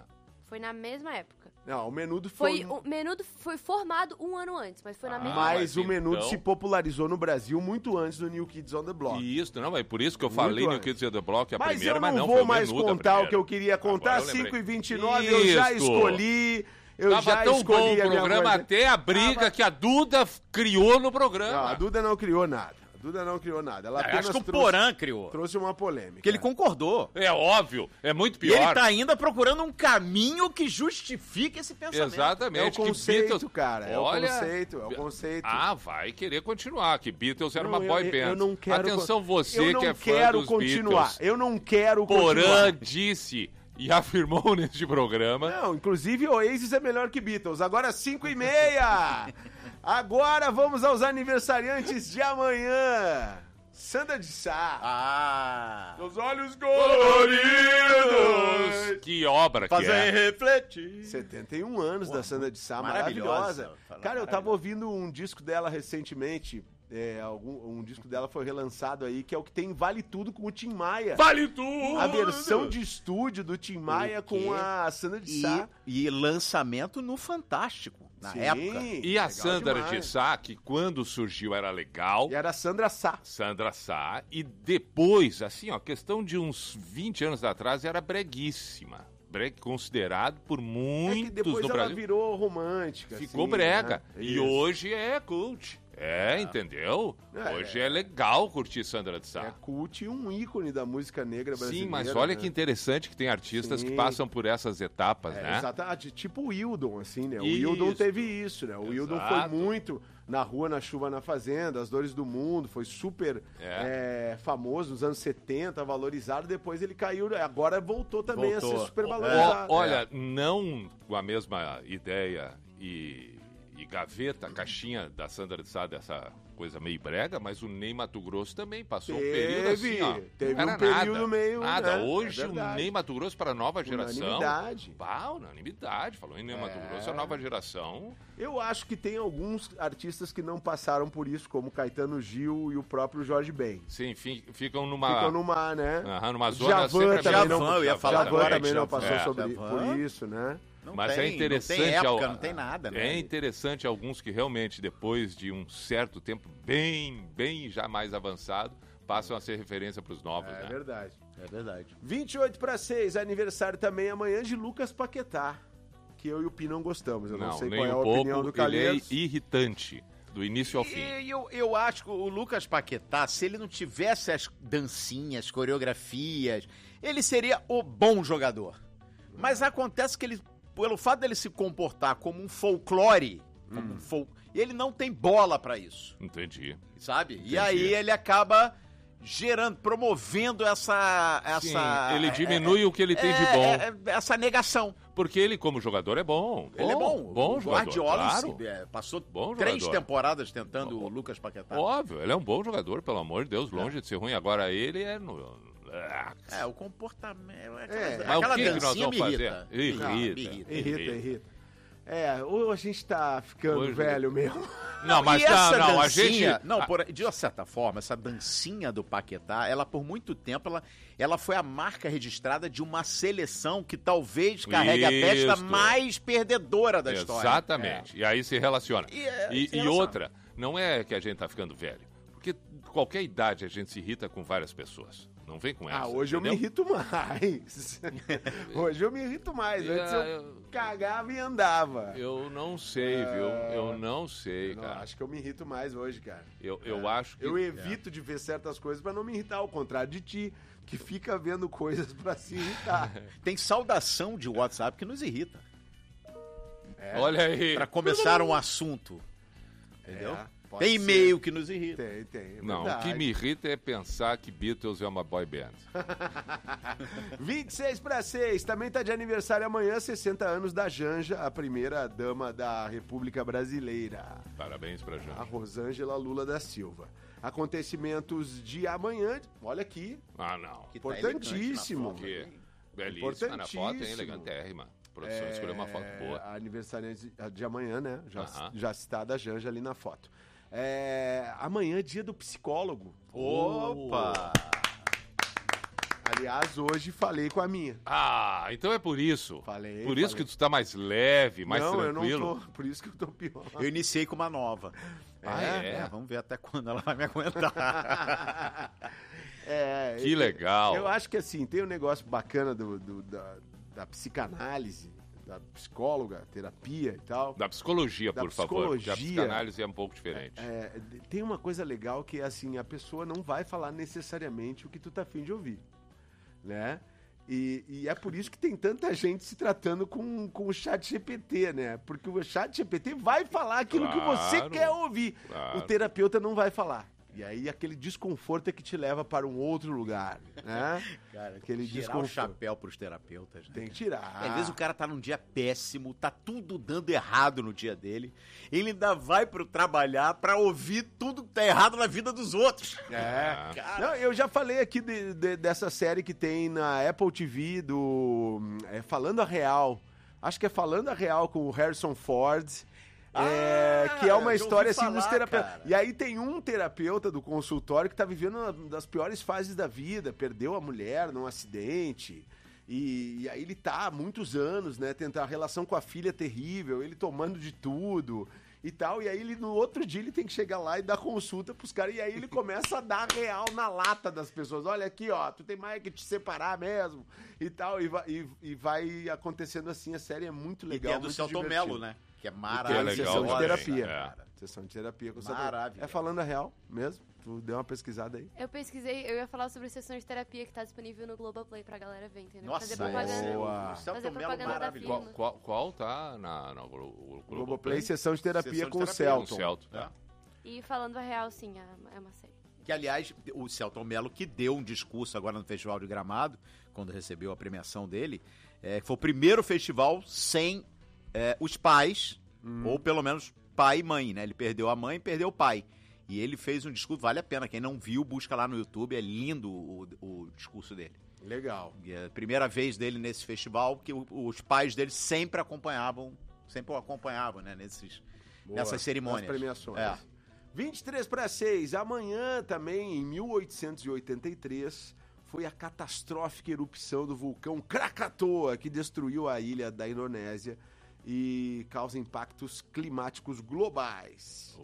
Foi na mesma época.
Não, o Menudo foi...
foi... O Menudo foi formado um ano antes, mas foi na
Ah,
mesma
Mas
época.
o Menudo
então-
se popularizou no Brasil muito antes do New Kids on the Block.
Isso, não, é por isso que eu
Muito
falei New
antes.
Kids on the Block a
Mas
primeira,
eu
mas
não
não
vou
foi o
mais
Menudo a
contar o
primeira.
que eu queria contar.
Agora eu lembrei.
cinco e vinte e nove eu já
Isso.
escolhi. Eu
Tava
já
tão
escolhi
bom o
a minha
programa
coisa.
até a briga que a Duda f- criou no programa.
Não, a Duda não criou nada. A Duda não criou nada. Ela
Eu
apenas
acho que o
trouxe,
Porã criou.
trouxe uma polêmica.
Que ele concordou.
É óbvio, é muito
E
pior.
ele tá ainda procurando um caminho que justifique esse pensamento.
Exatamente.
É o
que
conceito,
Beatles-
cara. É
Olha-
o conceito, é o conceito.
Ah, vai querer continuar, que Beatles era
Não,
uma boy
eu,
band.
eu não quero
Atenção você
eu não
que é fã
quero
dos
continuar.
Beatles.
Eu não quero
Porã
continuar.
disse e afirmou neste programa.
Não, inclusive Oasis é melhor que Beatles. Agora cinco e meia. Agora vamos aos aniversariantes de amanhã. Sandra de Sá.
Ah.
Os olhos
Coloridos. Que obra que
Fazer
é.
refletir.
setenta e um anos da Sandra de Sá,
maravilhosa.
maravilhosa.
Fala,
Cara, eu tava ouvindo um disco dela recentemente. É, algum, um disco dela foi relançado aí, que é o que tem Vale Tudo com o Tim Maia.
Vale tudo!
A versão de estúdio do Tim Maia
O quê?
com a Sandra de
E,
Sá.
e lançamento no Fantástico, na
Sim,
época.
E a
legal
Sandra
demais.
de Sá, que quando surgiu era legal.
E era a Sandra Sá.
Sandra Sá. E depois, assim, ó, questão de uns vinte anos atrás, era breguíssima. Brega, considerado por
É que
muitos
depois
do
ela
Brasil.
virou romântica.
Ficou
assim,
brega.
né?
E
Isso.
hoje é cult. É, entendeu?
É,
Hoje é legal curtir Sandra de Sá.
É cult e um ícone da música negra brasileira.
Sim, mas olha
né?
que interessante que tem artistas
Sim.
que passam por essas etapas,
É,
né?
exatamente, tipo o Wildon, assim, né? O
Isso.
Wildon teve isso, né? O Wildon foi
Exato.
muito na rua, na chuva, na fazenda, As Dores do Mundo, foi super
É.
é, famoso nos anos setenta, valorizado, depois ele caiu, agora voltou também a
Voltou.
ser super
Ó,
valorizado.
olha, não com a mesma ideia e, e gaveta, caixinha da Sandra de Sá, dessa coisa meio brega, mas o Ney Mato Grosso também passou um período assim, ó.
teve
não era
um período
nada,
meio,
Nada.
né?
Hoje
É
o
verdade.
Ney Mato Grosso para a nova geração.
Unanimidade.
Bah, unanimidade. Falou em Ney Mato
É.
Grosso, a nova geração.
Eu acho que tem alguns artistas que não passaram por isso, como Caetano Gil e o próprio Jorge Ben.
Sim, fi- ficam numa.
Ficam numa, né?
Aham, numa zona
Djavan
sempre
também não,
Djavan, eu ia falar
Djavan
agora
também
de
não
Djavan.
passou
É.
sobre,
Djavan.
por isso, né?
Não
Mas
tem,
é interessante.
Não tem época,
ao-
não tem nada, né?
É interessante alguns que realmente, depois de um certo tempo, bem, bem já mais avançado, passam a ser referência para os novos,
É
né?
verdade.
É verdade.
vinte e oito para seis, aniversário também amanhã de Lucas Paquetá, que eu e o Pi não gostamos. Eu não, sei
nem
qual é a
um
opinião do
pouco. Ele é
Calheiros.
irritante, do início ao fim.
E eu, eu acho que o Lucas Paquetá, se ele não tivesse as dancinhas, coreografias, ele seria o bom jogador. Mas acontece que ele, pelo fato dele se comportar como um folclore, como um fol... ele não tem bola pra isso,
Entendi.
sabe?
Entendi.
E aí ele acaba gerando, promovendo essa...
Sim,
essa
ele diminui o que ele tem de
é,
bom.
é, é, essa negação.
Porque ele, como jogador, é bom.
Ele é bom.
Bom
o
jogador,
Guardiola
claro.
se- é, passou
Bom
três
jogador.
temporadas tentando o Lucas Paquetá.
Óbvio, ele é um bom jogador, pelo amor de Deus, longe de ser ruim. Agora ele é... No...
É, o comportamento... Aquela,
É.
Mas
aquela
o que, que nós
dancinha
vamos
me
fazer?
irrita.
Irrita.
Me
irrita.
Irrita, irrita. É, ou a gente tá ficando
Hoje-
velho mesmo.
Não, mas
e essa
não, não, a
dancinha,
gente...
não, por, de uma certa forma, essa dancinha do Paquetá, ela por muito tempo, ela, ela foi a marca registrada de uma seleção que talvez carregue a testa
Isto.
mais perdedora da história.
Exatamente. E aí se relaciona.
E, é,
E,
se
e
relaciona.
outra, não é que a gente tá ficando velho. Porque qualquer idade a gente se irrita com várias pessoas. Não vem com essa.
Ah, hoje eu me
entendeu?
irrito mais. Hoje eu me irrito mais. Antes
É,
eu
eu-
cagava e andava.
Eu não sei, viu? Eu não sei,
Não,
cara.
acho que eu me irrito mais hoje, cara.
Eu, eu acho que...
Eu evito de ver certas coisas pra não me irritar, ao contrário de ti, que fica vendo coisas pra se irritar.
Tem saudação de WhatsApp que nos irrita.
É.
Olha aí.
Pra começar um assunto. Entendeu?
É, pode
Tem
ser.
e-mail que nos irrita.
Tem, tem. é
Não, o
verdade.
que me irrita é pensar que Beatles é uma boy band.
vinte e seis para seis, também tá de aniversário amanhã, sessenta anos da Janja, a primeira dama da República Brasileira.
Parabéns pra
A
Janja.
Rosângela Lula da Silva. Acontecimentos de amanhã, olha aqui,
Ah, não.
Que tá elegante
importantíssimo.
na foto.
Que belíssima na foto, hein?
Importantíssimo.
Elegantérrima. A produção escolheu uma foto boa.
A aniversariante de amanhã, né? Já,
Aham.
já citada a Janja ali na foto. É, amanhã é dia do psicólogo.
Opa!
Aliás, hoje falei com a minha.
Ah, então é por isso.
Falei.
Por isso
falei.
que tu tá mais leve, mais
não,
tranquilo.
Eu não tô, por isso que eu tô pior.
Eu iniciei com uma nova.
Ah, é?
é? Vamos ver até quando ela vai me aguentar.
é,
que
eu,
legal.
Eu acho que assim, tem um negócio bacana do, do, da, da psicanálise, da psicóloga, terapia e tal.
Da psicologia,
da
por
psicologia,
favor. Porque a psicanálise é um pouco diferente.
É, tem uma coisa legal que é assim, a pessoa não vai falar necessariamente o que tu tá afim de ouvir, né? E, e é por isso que tem tanta gente se tratando com, com o chat G P T, né? Porque o chat G P T vai falar aquilo
Claro,
que você quer ouvir.
Claro.
O terapeuta não vai falar. E aí aquele desconforto é que te leva para um outro lugar, né?
Cara,
aquele
tirar
desconforto.
o chapéu pros terapeutas. Né?
Tem que tirar.
Às vezes o cara tá num dia péssimo, tá tudo dando errado no dia dele, ele ainda vai pro trabalhar pra ouvir tudo que tá errado na vida dos outros.
É.
Cara.
Não, eu já falei aqui de, de, dessa série que tem na Apple T V do é, Falando a Real. Acho que é Falando a Real com o Harrison Ford. É,
Ah,
que é uma
já
história
ouvi
assim dos
falar,
terapeutas.
cara.
E aí tem um terapeuta do consultório que tá vivendo uma das piores fases da vida, perdeu a mulher num acidente. E, e aí ele tá há muitos anos, né, tentando a relação com a filha terrível, ele tomando de tudo e tal. E aí ele no outro dia ele tem que chegar lá e dar consulta pros caras. E aí ele começa a dar real na lata das pessoas. Olha aqui, ó, tu tem mais que te separar mesmo e tal. E vai, e, e vai acontecendo assim. A série é muito legal.
E tem a do
muito
Celton
divertida.
Mello, né? Que é
E tem a
maravilhoso.
sessão de terapia.
É.
Sessão de terapia com o Celton.
Maravilhoso.
É Falando a Real mesmo? Tu deu uma pesquisada aí?
Eu pesquisei, eu ia falar sobre sessão de terapia que tá disponível no Globoplay pra galera ver, entendeu?
Nossa,
fazer propaganda.
boa.
Fazer propaganda da firma.
Qual, qual, qual tá na, na Glo-
Globoplay,
Globoplay?
Sessão de terapia
Sessão de
com o
terapia
Celton.
Com o Celton, tá.
E falando a real, sim, é é uma série.
Que, aliás, o Celton Mello, que deu um discurso agora no Festival de Gramado, quando recebeu a premiação dele, é, foi o primeiro festival sem é, os pais,
Hum.
ou pelo menos pai e mãe, né? Ele perdeu a mãe e perdeu o pai. E ele fez um discurso, vale a pena. Quem não viu, busca lá no YouTube, é lindo o, o discurso dele.
Legal.
E é a primeira vez dele nesse festival, que o- os pais dele sempre acompanhavam, sempre o acompanhavam, né? Nesses,
Boa.
nessas cerimônias.
Nas premiações.
É.
vinte e três para seis, amanhã também, em mil oitocentos e oitenta e três, foi a catastrófica erupção do vulcão Krakatoa, que destruiu a ilha da Indonésia e causa impactos climáticos globais.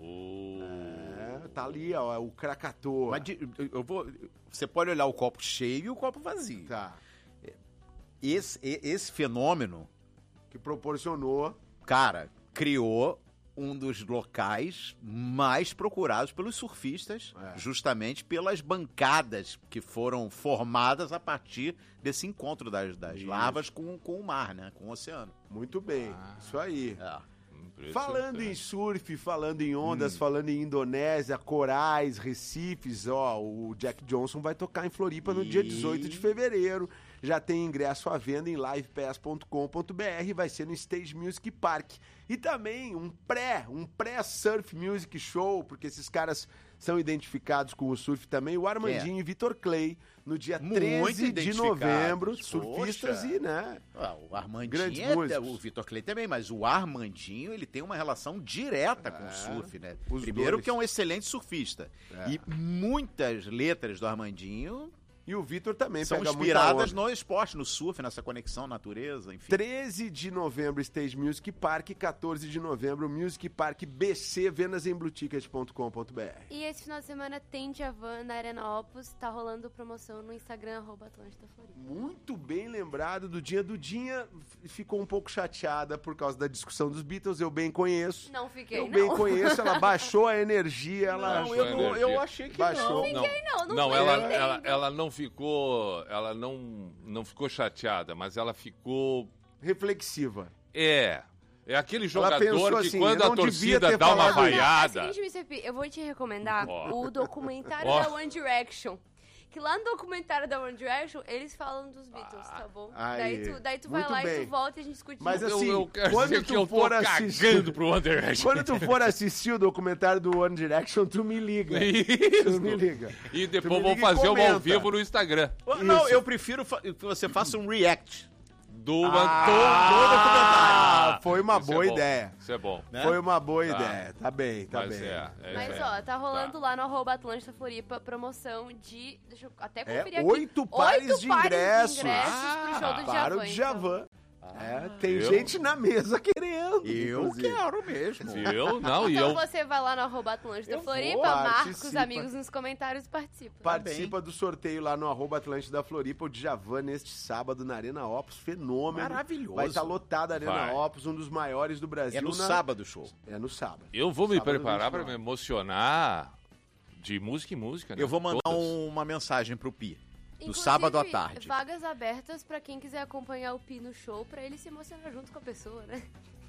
É, tá ali, ó, o Krakatoa.
Mas de- eu vou, você pode olhar o copo cheio e o copo vazio.
Tá.
Esse, e- esse fenômeno,
Que proporcionou...
cara, criou um dos locais mais procurados pelos surfistas,
É.
justamente pelas bancadas que foram formadas a partir desse encontro das, das
Isso.
lavas com, com o mar, né? Com o oceano.
Muito bem,
Ah.
isso aí.
É.
Falando em surf, falando em
Hum.
ondas, falando em Indonésia, corais, recifes, ó, o Jack Johnson vai tocar em Floripa no dia
E-
dezoito de fevereiro. Já tem ingresso à venda em live pass ponto com ponto b r, vai ser no Stage Music Park. E também um pré, um pré-surf music show, porque esses caras são identificados com o surf também, o Armandinho e Vitor Clay, no dia
Muito
treze de
identificados.
novembro, surfistas
Poxa.
e, né?
Ah, o Armandinho,
Grandes
é,
músicos.
o Vitor Clay também, mas o Armandinho, ele tem uma relação direta com o surf, né?
os
Primeiro
dois.
que é um excelente surfista.
É.
E muitas letras do Armandinho
E o Vitor também
são
pega muita
inspiradas
onda.
no esporte, no surf, nessa conexão natureza, enfim.
treze de novembro, Stage Music Park. quatorze de novembro, Music Park B C, vendas em blue ticket ponto com ponto b r.
E esse final de semana tem Djavan na Arena Opus, tá rolando promoção no Instagram, arroba Atlântida Floripa.
Muito bem lembrado do dia. Dudinha f- ficou um pouco chateada por causa da discussão dos Beatles, eu bem conheço.
Não fiquei,
Eu
não.
bem conheço, ela baixou a energia, ela...
Não, eu não- eu
achei que
baixou.
Não fiquei, não, não
Não,
fui
ela,
entendendo.
ela, ela não ficou. Ela não, não ficou chateada, mas ela ficou.
Reflexiva.
É. É aquele
Ela pensou
jogador que
assim,
quando
eu
a
não devia
torcida
ter
dá uma
falado isso.
É o
vaiada.
seguinte, mister P, eu vou te recomendar
Ó.
o documentário
Ó.
da One Direction. Que lá no documentário da One Direction, eles falam dos Beatles, tá bom?
Aí.
Daí tu, daí tu vai
Muito
lá e
bem.
tu volta e a gente discute.
Mas
junto.
assim,
eu quero
quando
dizer
tu
que eu tô
for assistir...
cagando pro One Direction.
Quando tu for assistir o documentário do One Direction, tu me liga.
Isso.
Tu me liga.
E
Tu
depois
me
vou
liga e
fazer uma ao
comenta.
vivo no Instagram.
Não,
Isso.
eu prefiro fa- que você faça um react
do
ah, foi uma
Isso
boa
é bom.
ideia.
Isso é bom.
Né? Foi uma boa
Tá.
ideia. Tá bem, tá
Mas
bem.
é, é,
Mas,
é.
ó, tá rolando lá no arroba Atlântida Floripa promoção de... Deixa eu até
É,
conferir aqui.
oito pares
Oito
de
pares
ingressos.
de ingressos pro show do
Para
Djavan.
o Djavan. É, tem
eu?
gente na mesa querendo.
Eu
inclusive.
quero mesmo.
Eu não, e
Então
eu...
você vai lá no arroba Atlântida
Eu vou,
Floripa, marca os
participa.
amigos nos comentários e participa.
Participa do sorteio lá no arroba Atlântida Floripa, o Djavan neste sábado na Arena Opus, fenômeno.
Maravilhoso.
Vai estar lotada a Arena
Vai.
Opus, um dos maiores do Brasil.
É no
na-
sábado o show.
É no sábado.
Eu vou me
Sábado,
preparar
vinte e
para me
nove.
emocionar de música em música, né?
Eu vou mandar
Todas.
um- uma mensagem pro Pi. No
Inclusive,
sábado à tarde.
Vagas abertas pra quem quiser acompanhar o Pi no show, pra ele se emocionar junto com a pessoa, né?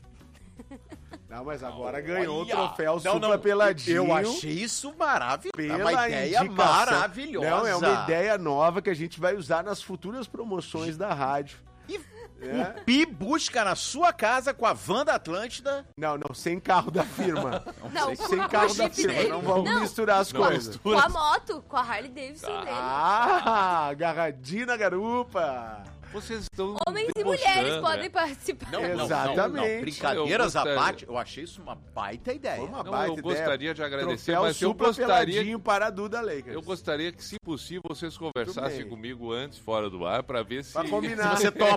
Não, mas agora ganhou o
Olha!
troféu
Não,
Supla
não,
Peladinho.
Eu achei isso maravilhoso.
Pela
Uma ideia
indicação.
maravilhosa.
Não, é uma ideia nova que a gente vai usar nas futuras promoções da rádio. É.
O Pi busca na sua casa com a van da Atlântida.
Não, não, sem carro da firma.
Não,
sem
com
carro
o
da
Jeep
firma.
dele.
Não vamos
Não.
misturar as
Não
coisas.
mistura.
Com a moto, com a Harley Davidson dele.
Ah, agarradinho na garupa.
Vocês estão
Homens e
debochando,
mulheres
né?
podem participar.
Não, não, não, não,
Exatamente.
Brincadeiras
Eu
à
gostaria-
parte, eu achei isso uma baita ideia.
Foi uma
Não,
baita
eu
ideia.
gostaria de agradecer,
Troféu
mas eu
Supla
gostaria...
Peladinho para a Duda Lakers.
Eu gostaria que, se possível, vocês
Tudo
conversassem
bem.
comigo antes, fora do ar, pra ver se...
Pra combinar.
Se você topa.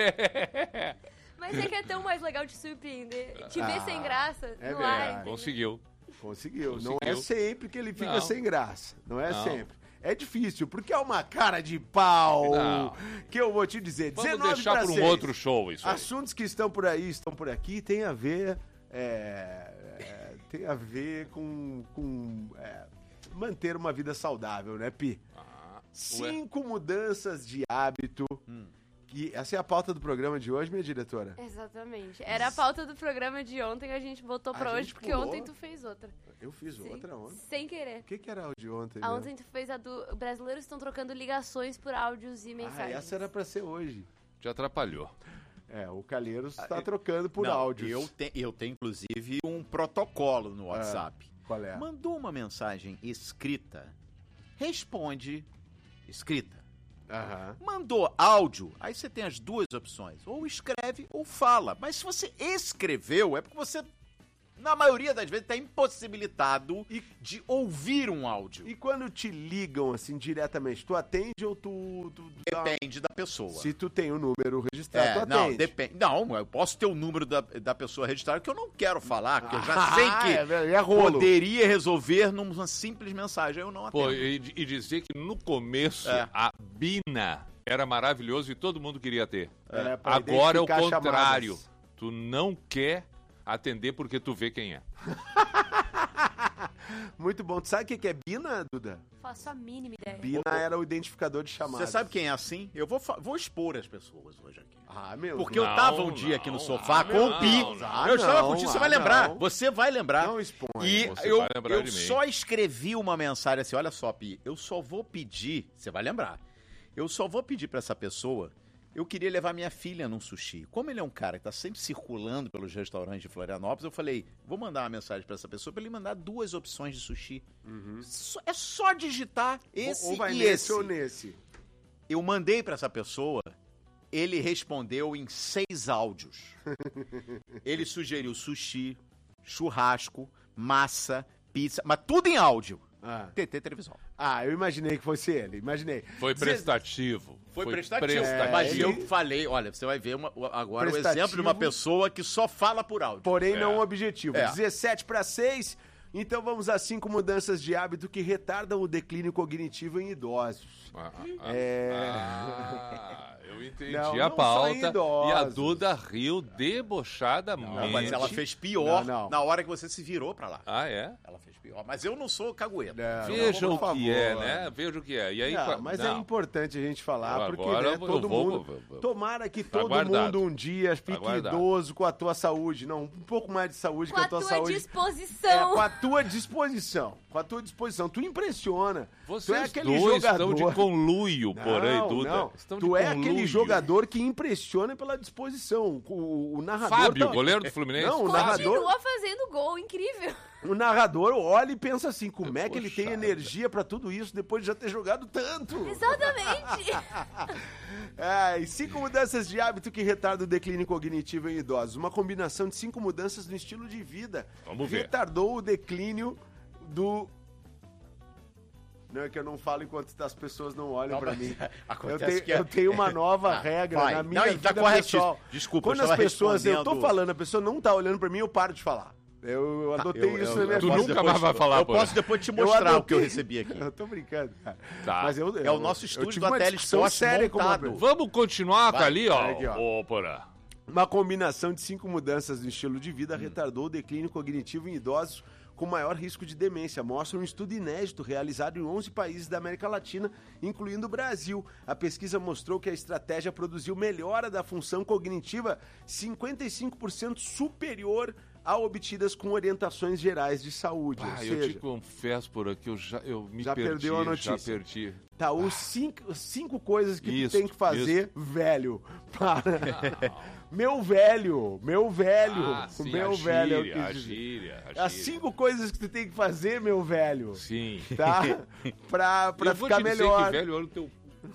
Mas é que é tão mais legal te surpreender. Te ver
Ah,
sem graça
é
no
verdade.
ar. entendeu?
Conseguiu.
Conseguiu. Não
Conseguiu.
é sempre que ele fica
Não.
sem graça. Não é
Não.
sempre. É difícil, porque é uma cara de pau
Não.
que eu vou te dizer.
Vamos
dezenove
deixar
para
para um
seis.
outro show isso aí.
Assuntos que estão por aí, estão por aqui, tem a ver, é, é, tem a ver com, com é, manter uma vida saudável, né, Pi?
Ah,
Cinco mudanças de hábito.
Hum.
Que, essa é a pauta do programa de hoje, minha diretora?
Exatamente. Era a pauta do programa de ontem, a gente botou
A
pra hoje,
gente
porque
pulou.
ontem tu fez outra.
Eu fiz
Sim,
outra ontem.
Sem querer.
O que, que era o de ontem?
A
mesmo?
ontem tu fez a do... Brasileiros estão trocando ligações por áudios e
Ah,
mensagens.
essa era pra ser hoje.
Te atrapalhou.
É, o Calheiros
Ah,
está
eu-
trocando por
Não,
áudios.
Eu, te- eu tenho, inclusive, um protocolo no WhatsApp.
Qual é?
Mandou uma mensagem escrita, responde escrita.
Aham.
Mandou áudio, aí você tem as duas opções, ou escreve ou fala. Mas se você escreveu, é porque você, na maioria das vezes, está impossibilitado de ouvir um áudio.
E quando te ligam assim diretamente, tu atende ou tu. tu dá-
Depende da pessoa.
Se tu tem o número registrado,
É,
tu
não,
atende.
depende. Não, eu posso ter o número da, da pessoa registrada que eu não quero falar, porque eu já sei
Ah,
que
é, velho, é rolo.
poderia resolver numa simples mensagem. Eu não atendo.
Pô, e, e dizer que no começo
É.
a Bina era maravilhoso e todo mundo queria ter.
É, pra
Agora é o
identificar
contrário.
chamadas.
Tu não quer atender porque tu vê quem é.
Muito bom. Tu sabe o que que é Bina, Duda?
Faço a mínima ideia.
Bina era o identificador de chamadas.
Você sabe quem é assim? Eu vou, fa- vou expor as pessoas hoje aqui.
Ah, meu.
Porque eu
Não,
tava um dia aqui no
não,
sofá
ah,
com
não,
o Pi.
não,
eu estava
não,
contigo, você
ah,
vai lembrar.
não.
Você vai lembrar.
Não expõe.
E
Você
eu,
vai lembrar
eu
de mim.
só escrevi uma mensagem assim, olha só, Pi, eu só vou pedir, você vai lembrar, eu só vou pedir pra essa pessoa, eu queria levar minha filha num sushi. Como ele é um cara que tá sempre circulando pelos restaurantes de Florianópolis, eu falei, vou mandar uma mensagem pra essa pessoa pra ele mandar duas opções de sushi. Só- é só digitar esse
Uhum. ou vai
e
nesse
esse.
ou nesse.
Eu mandei pra essa pessoa, ele respondeu em seis áudios. Ele sugeriu sushi, churrasco, massa, pizza, mas tudo em áudio.
Ah.
T T Televisão.
Ah, eu imaginei que fosse ele. Imaginei.
Foi prestativo.
Foi, prestativo.
É,
Mas
ele-
eu falei, olha, você vai ver uma- agora o
Prestativo.
exemplo de uma pessoa que só fala por áudio.
Porém,
É.
não objetivo.
É.
dezessete para seis. Então vamos às cinco mudanças de hábito que retardam o declínio cognitivo em idosos.
Ah, ah,
É.
ah, eu entendi
Não,
a
não só
pauta
idosos.
e a Duda riu debochadamente.
Não, mas ela fez pior
Não, não.
na hora que você se virou pra lá.
Ah, é?
Ela fez pior. Mas eu não sou cagueta.
Não,
Veja
não,
o
por
que
favor.
é, né? Veja o que é. E aí,
Não,
qua-
mas
não.
é importante a gente falar,
Eu
porque
agora
né,
eu
todo
vou-
mundo...
vou- vou-
Tomara que
Tá
todo
guardado.
mundo um dia fique
guardado.
idoso com a tua saúde. Não, um pouco mais de saúde
Com
que
a
a tua
tua
saúde. É,
disposição.
com a tua disposição. Com a tua disposição. Tu impreciona.
Vocês
tu é aquele
dois
jogador.
estão de conluio por aí,
Não,
Duda.
não.
Estão
Tu
de
é aquele aquele jogador que impressiona pela disposição. O, o narrador
Fábio,
tá...
goleiro do Fluminense.
Não, o narrador...
Continua fazendo gol, incrível.
O narrador olha e pensa assim, como é que ele tem energia pra tudo isso depois de já ter jogado tanto?
Exatamente.
É, e cinco mudanças de hábito que retardam o declínio cognitivo em idosos. Uma combinação de cinco mudanças no estilo de vida.
Vamos ver.
Retardou o declínio do... Não, é que eu não falo enquanto as pessoas não olham
Não,
pra
mas
mim.
acontece
Eu tenho,
que é-
eu tenho uma nova
Ah,
regra
vai.
na minha
Não, e
vida
tá corretíssimo.
pessoal.
Desculpa,
Quando
eu
as
estava
pessoas... Eu tô
respondendo-
falando, a pessoa não tá olhando pra mim, eu paro de falar. Eu, eu adotei
eu-
isso
eu-
na minha
tu
vida.
nunca mais vai falar,
Eu
pô. posso depois te mostrar
eu
o que eu
adotei-
recebi aqui.
Eu tô brincando, cara.
Tá.
Mas eu,
É o
eu-
nosso
eu
estúdio
tive
da
uma discussão
Telesport
séria com uma
montado.
pessoa.
Vamos continuar, tá
Vai.
ali, ó.
Aqui, ó.
Ô, Porã.
Uma combinação de cinco mudanças no estilo de vida retardou o declínio cognitivo em idosos com maior risco de demência, mostra um estudo inédito realizado em onze países da América Latina, incluindo o Brasil. A pesquisa mostrou que a estratégia produziu melhora da função cognitiva cinquenta e cinco por cento superior a obtidas com orientações gerais de saúde.
Ah,
ou
eu
seja,
te confesso, Porã, que eu já eu me
Já
perdi.
perdeu a notícia.
Já perdi.
tá, os cinco, cinco coisas que
Isso,
tu tem que fazer, velho, para... Meu velho, meu velho,
Ah, sim,
meu
a
velho. é o
gíria,
que
a
diz.
gíria, a
As
gíria.
cinco coisas que tu tem que fazer, meu velho.
Sim.
Tá? Pra, pra
eu vou
ficar
te dizer
melhor.
que velho olha o teu...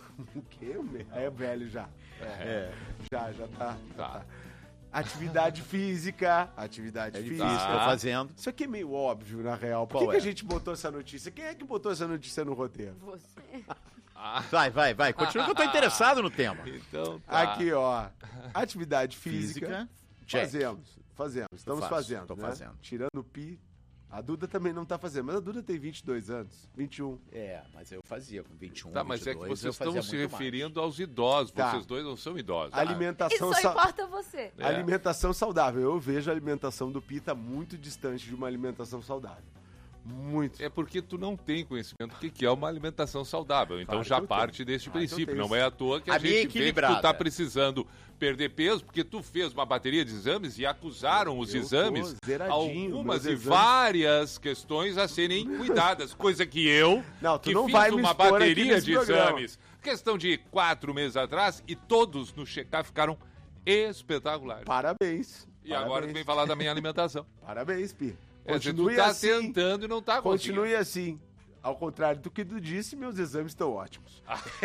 O quê? meu? É velho já.
É.
Já, já tá. já
Tá.
tá. Atividade física. Atividade
É
física.
difícil, tô fazendo.
Isso aqui é meio óbvio, na real. Por
Qual
que, que
é?
a gente botou essa notícia? Quem é que botou essa notícia no roteiro?
Você.
Vai, vai, vai. Continua que eu tô interessado no tema.
Então tá.
Aqui, ó. Atividade física.
Física, check.
Fazemos. Fazemos. Estamos
faço,
fazendo.
tô
né?
fazendo.
Tirando o pi. A Duda também não tá fazendo, mas a Duda tem vinte e dois anos. vinte e um.
É, mas eu fazia com vinte e um,
Tá, mas é que
vinte e dois,
vocês
eu fazia
estão se
muito mais.
referindo aos idosos.
Tá.
Vocês dois não são idosos.
Alimentação
Isso só
sa-
importa você.
É.
Alimentação saudável. Eu vejo a alimentação do Pita muito distante de uma alimentação saudável. Muito.
É porque tu não tem conhecimento do que que é uma alimentação saudável. Então
Claro que
já
eu
parte
tenho.
deste
Claro que eu
princípio.
tenho.
Não é à toa que a,
A minha é
gente vê que tu
equilibrada.
tá precisando perder peso, porque tu fez uma bateria de exames e acusaram os
Eu tô
exames.
zeradinho,
Algumas e
meus exames.
várias questões a serem cuidadas. Coisa que eu,
Não, tu
que
não
fiz
vai me
uma
expor aqui
bateria
nesse
de
programa.
exames, questão de quatro meses atrás, e todos no check-up ficaram espetaculares.
Parabéns.
E agora tu
Parabéns.
vem falar da minha alimentação.
Parabéns, Pi.
Quer dizer,
Continue
tu tá
assim.
tentando e não tá conseguindo.
Continue assim. Ao contrário do que tu disse, meus exames estão ótimos.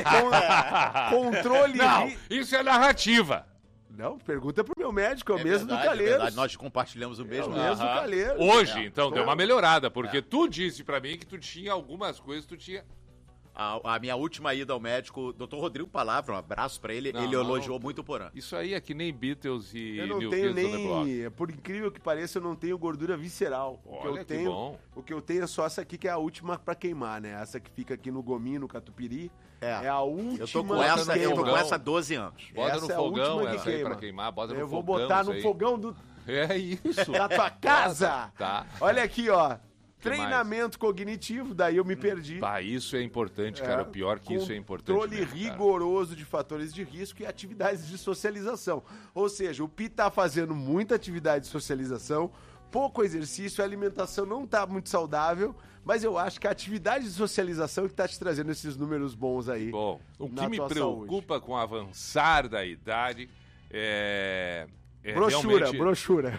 Con- Controle...
Não,
ri-
isso é narrativa.
Não, pergunta pro meu médico, é o
É
mesmo
verdade,
do Calheiros.
É verdade, nós compartilhamos o mesmo.
É o mesmo
Aham.
Calheiros.
Hoje,
É.
então, deu uma melhorada, porque tu disse pra mim que tu tinha algumas coisas, tu tinha...
A, a minha última ida ao médico, doutor Rodrigo Palavra, um abraço pra ele,
Não,
ele
não,
elogiou
não.
muito o Porã.
Isso aí é que nem Beatles e
Eu não
New
tenho
Kids on the Block.
nem, por incrível que pareça, eu não tenho gordura visceral. O que
Olha
eu
que
tenho,
bom.
o que eu tenho é só essa aqui que é a última pra queimar, né? Essa que fica aqui no gominho, no catupiry, é,
É.
a última.
Eu tô com
Bota
essa,
no
eu tô com
fogão.
essa há doze anos.
Bota
Essa
no
é a
fogão
última que
essa aí
queima.
pra queimar, bota no
Eu vou
fogão
botar
isso
no
aí.
fogão do,
É isso.
da tua casa.
Tá.
Olha aqui, ó.
Que mais?
Treinamento cognitivo, daí eu me perdi.
Bah, isso é importante, cara. O pior que isso é importante.
Controle
mesmo, cara.
rigoroso de fatores de risco e atividades de socialização. Ou seja, o Pi tá fazendo muita atividade de socialização, pouco exercício, a alimentação não tá muito saudável, mas eu acho que a atividade de socialização que tá te trazendo esses números bons aí.
Bom, o
na
que me
tua
preocupa com o avançar da idade é... é
brochura,
realmente...
brochura.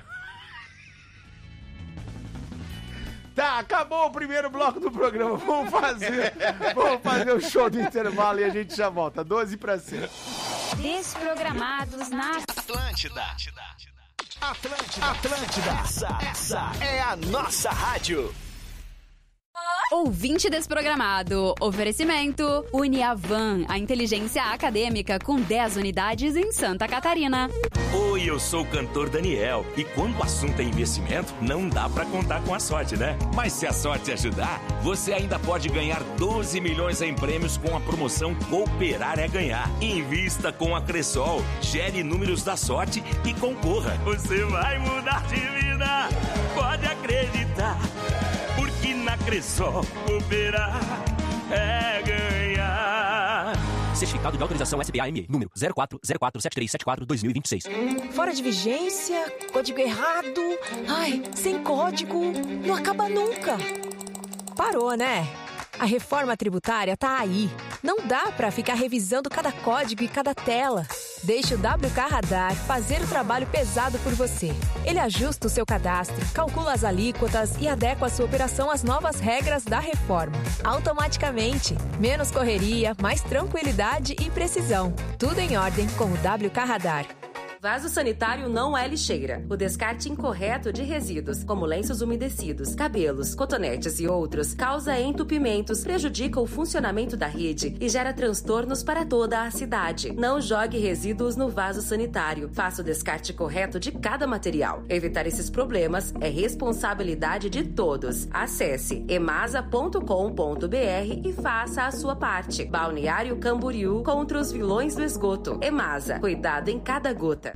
Tá, acabou o primeiro bloco do programa. Vamos fazer, vamos fazer o show do intervalo e a gente já volta. doze para cima.
Desprogramados na
Atlântida. Atlântida. Atlântida. Essa, essa é a nossa rádio.
Ouvinte Desprogramado. Oferecimento Uniavan, a inteligência acadêmica com dez unidades em Santa Catarina.
Oi, eu sou o cantor Daniel. E quando o assunto é investimento, não dá pra contar com a sorte, né? Mas se a sorte ajudar, você ainda pode ganhar doze milhões em prêmios com a promoção Cooperar é Ganhar. Invista com a Cressol, gere números da sorte e concorra. Você vai mudar de vida, pode acreditar. Porque na Cressol, cooperar é ganhar.
Certificado de autorização S B A M E, número zero quatro zero quatro sete três sete quatro dois mil e vinte e seis.
Fora de vigência, código errado. Ai, sem código, não acaba nunca. Parou, né? A reforma tributária tá aí. Não dá para ficar revisando cada código e cada tela. Deixe o W K Radar fazer o trabalho pesado por você. Ele ajusta o seu cadastro, calcula as alíquotas e adequa a sua operação às novas regras da reforma. Automaticamente. Menos correria, mais tranquilidade e precisão. Tudo em ordem com o W K Radar.
Vaso sanitário não é lixeira. O descarte incorreto de resíduos, como lenços umedecidos, cabelos, cotonetes e outros, causa entupimentos, prejudica o funcionamento da rede e gera transtornos para toda a cidade. Não jogue resíduos no vaso sanitário. Faça o descarte correto de cada material. Evitar esses problemas é responsabilidade de todos. Acesse emasa ponto com ponto br e faça a sua parte. Balneário Camboriú contra os vilões do esgoto. Emasa, cuidado em cada gota.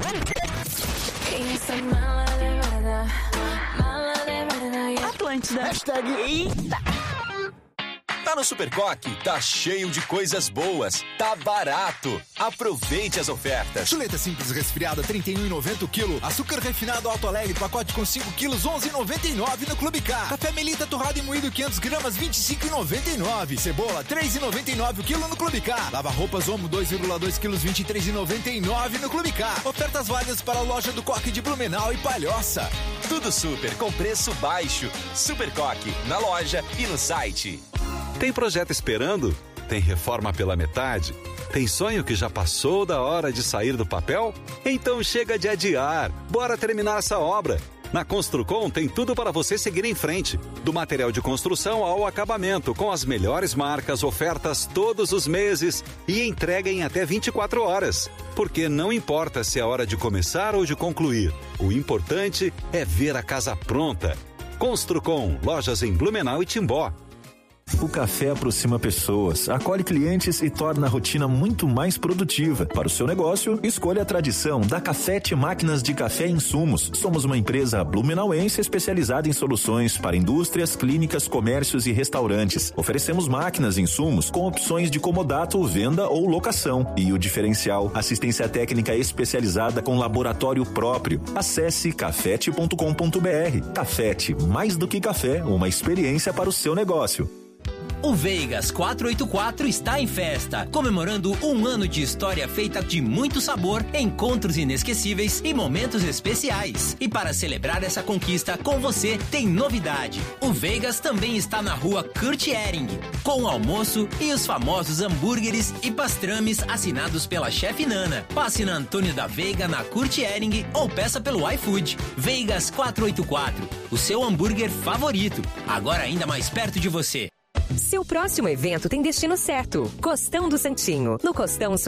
Atlântida. Hashtag Eita. Tá no Supercoque, tá cheio de coisas boas, tá barato. Aproveite as ofertas.
Chuleta simples resfriada, trinta e um reais e noventa centavos o quilo. Açúcar refinado Alto Alegre, pacote com cinco quilos, onze reais e noventa e nove centavos no Clube K. Café Melita torrado e moído quinhentas gramas, vinte e cinco reais e noventa e nove centavos. Cebola, três reais e noventa e nove centavos o quilo no Clube K. Lava roupas Omo, dois vírgula dois quilos, vinte e três reais e noventa e nove centavos no Clube K. Ofertas válidas para a loja do Coque de Blumenau e Palhoça.
Tudo super com preço baixo. Supercoque, na loja e no site.
Tem projeto esperando? Tem reforma pela metade? Tem sonho que já passou da hora de sair do papel? Então chega de adiar. Bora terminar essa obra. Na Construcom tem tudo para você seguir em frente. Do material de construção ao acabamento, com as melhores marcas, ofertas todos os meses e entrega em até vinte e quatro horas. Porque não importa se é hora de começar ou de concluir. O importante é ver a casa pronta. Construcom, lojas em Blumenau e Timbó.
O café aproxima pessoas, acolhe clientes e torna a rotina muito mais produtiva. Para o seu negócio, escolha a tradição da Cafete Máquinas de Café e Insumos. Somos uma empresa blumenauense especializada em soluções para indústrias, clínicas, comércios e restaurantes. Oferecemos máquinas e insumos com opções de comodato, venda ou locação. E o diferencial, assistência técnica especializada com laboratório próprio. Acesse cafete ponto com ponto br. Cafete, mais do que café, uma experiência para o seu negócio.
O Veigas quatrocentos e oitenta e quatro está em festa, comemorando um ano de história feita de muito sabor, encontros inesquecíveis e momentos especiais. E para celebrar essa conquista com você, tem novidade. O Veigas também está na rua Kurt Ehring, com o almoço e os famosos hambúrgueres e pastrames assinados pela chefe Nana. Passe na Antônio da Veiga, na Kurt Ehring, ou peça pelo iFood. Veigas quatrocentos e oitenta e quatro, o seu hambúrguer favorito, agora ainda mais perto de você.
Seu próximo evento tem destino certo. Costão do Santinho. No Costão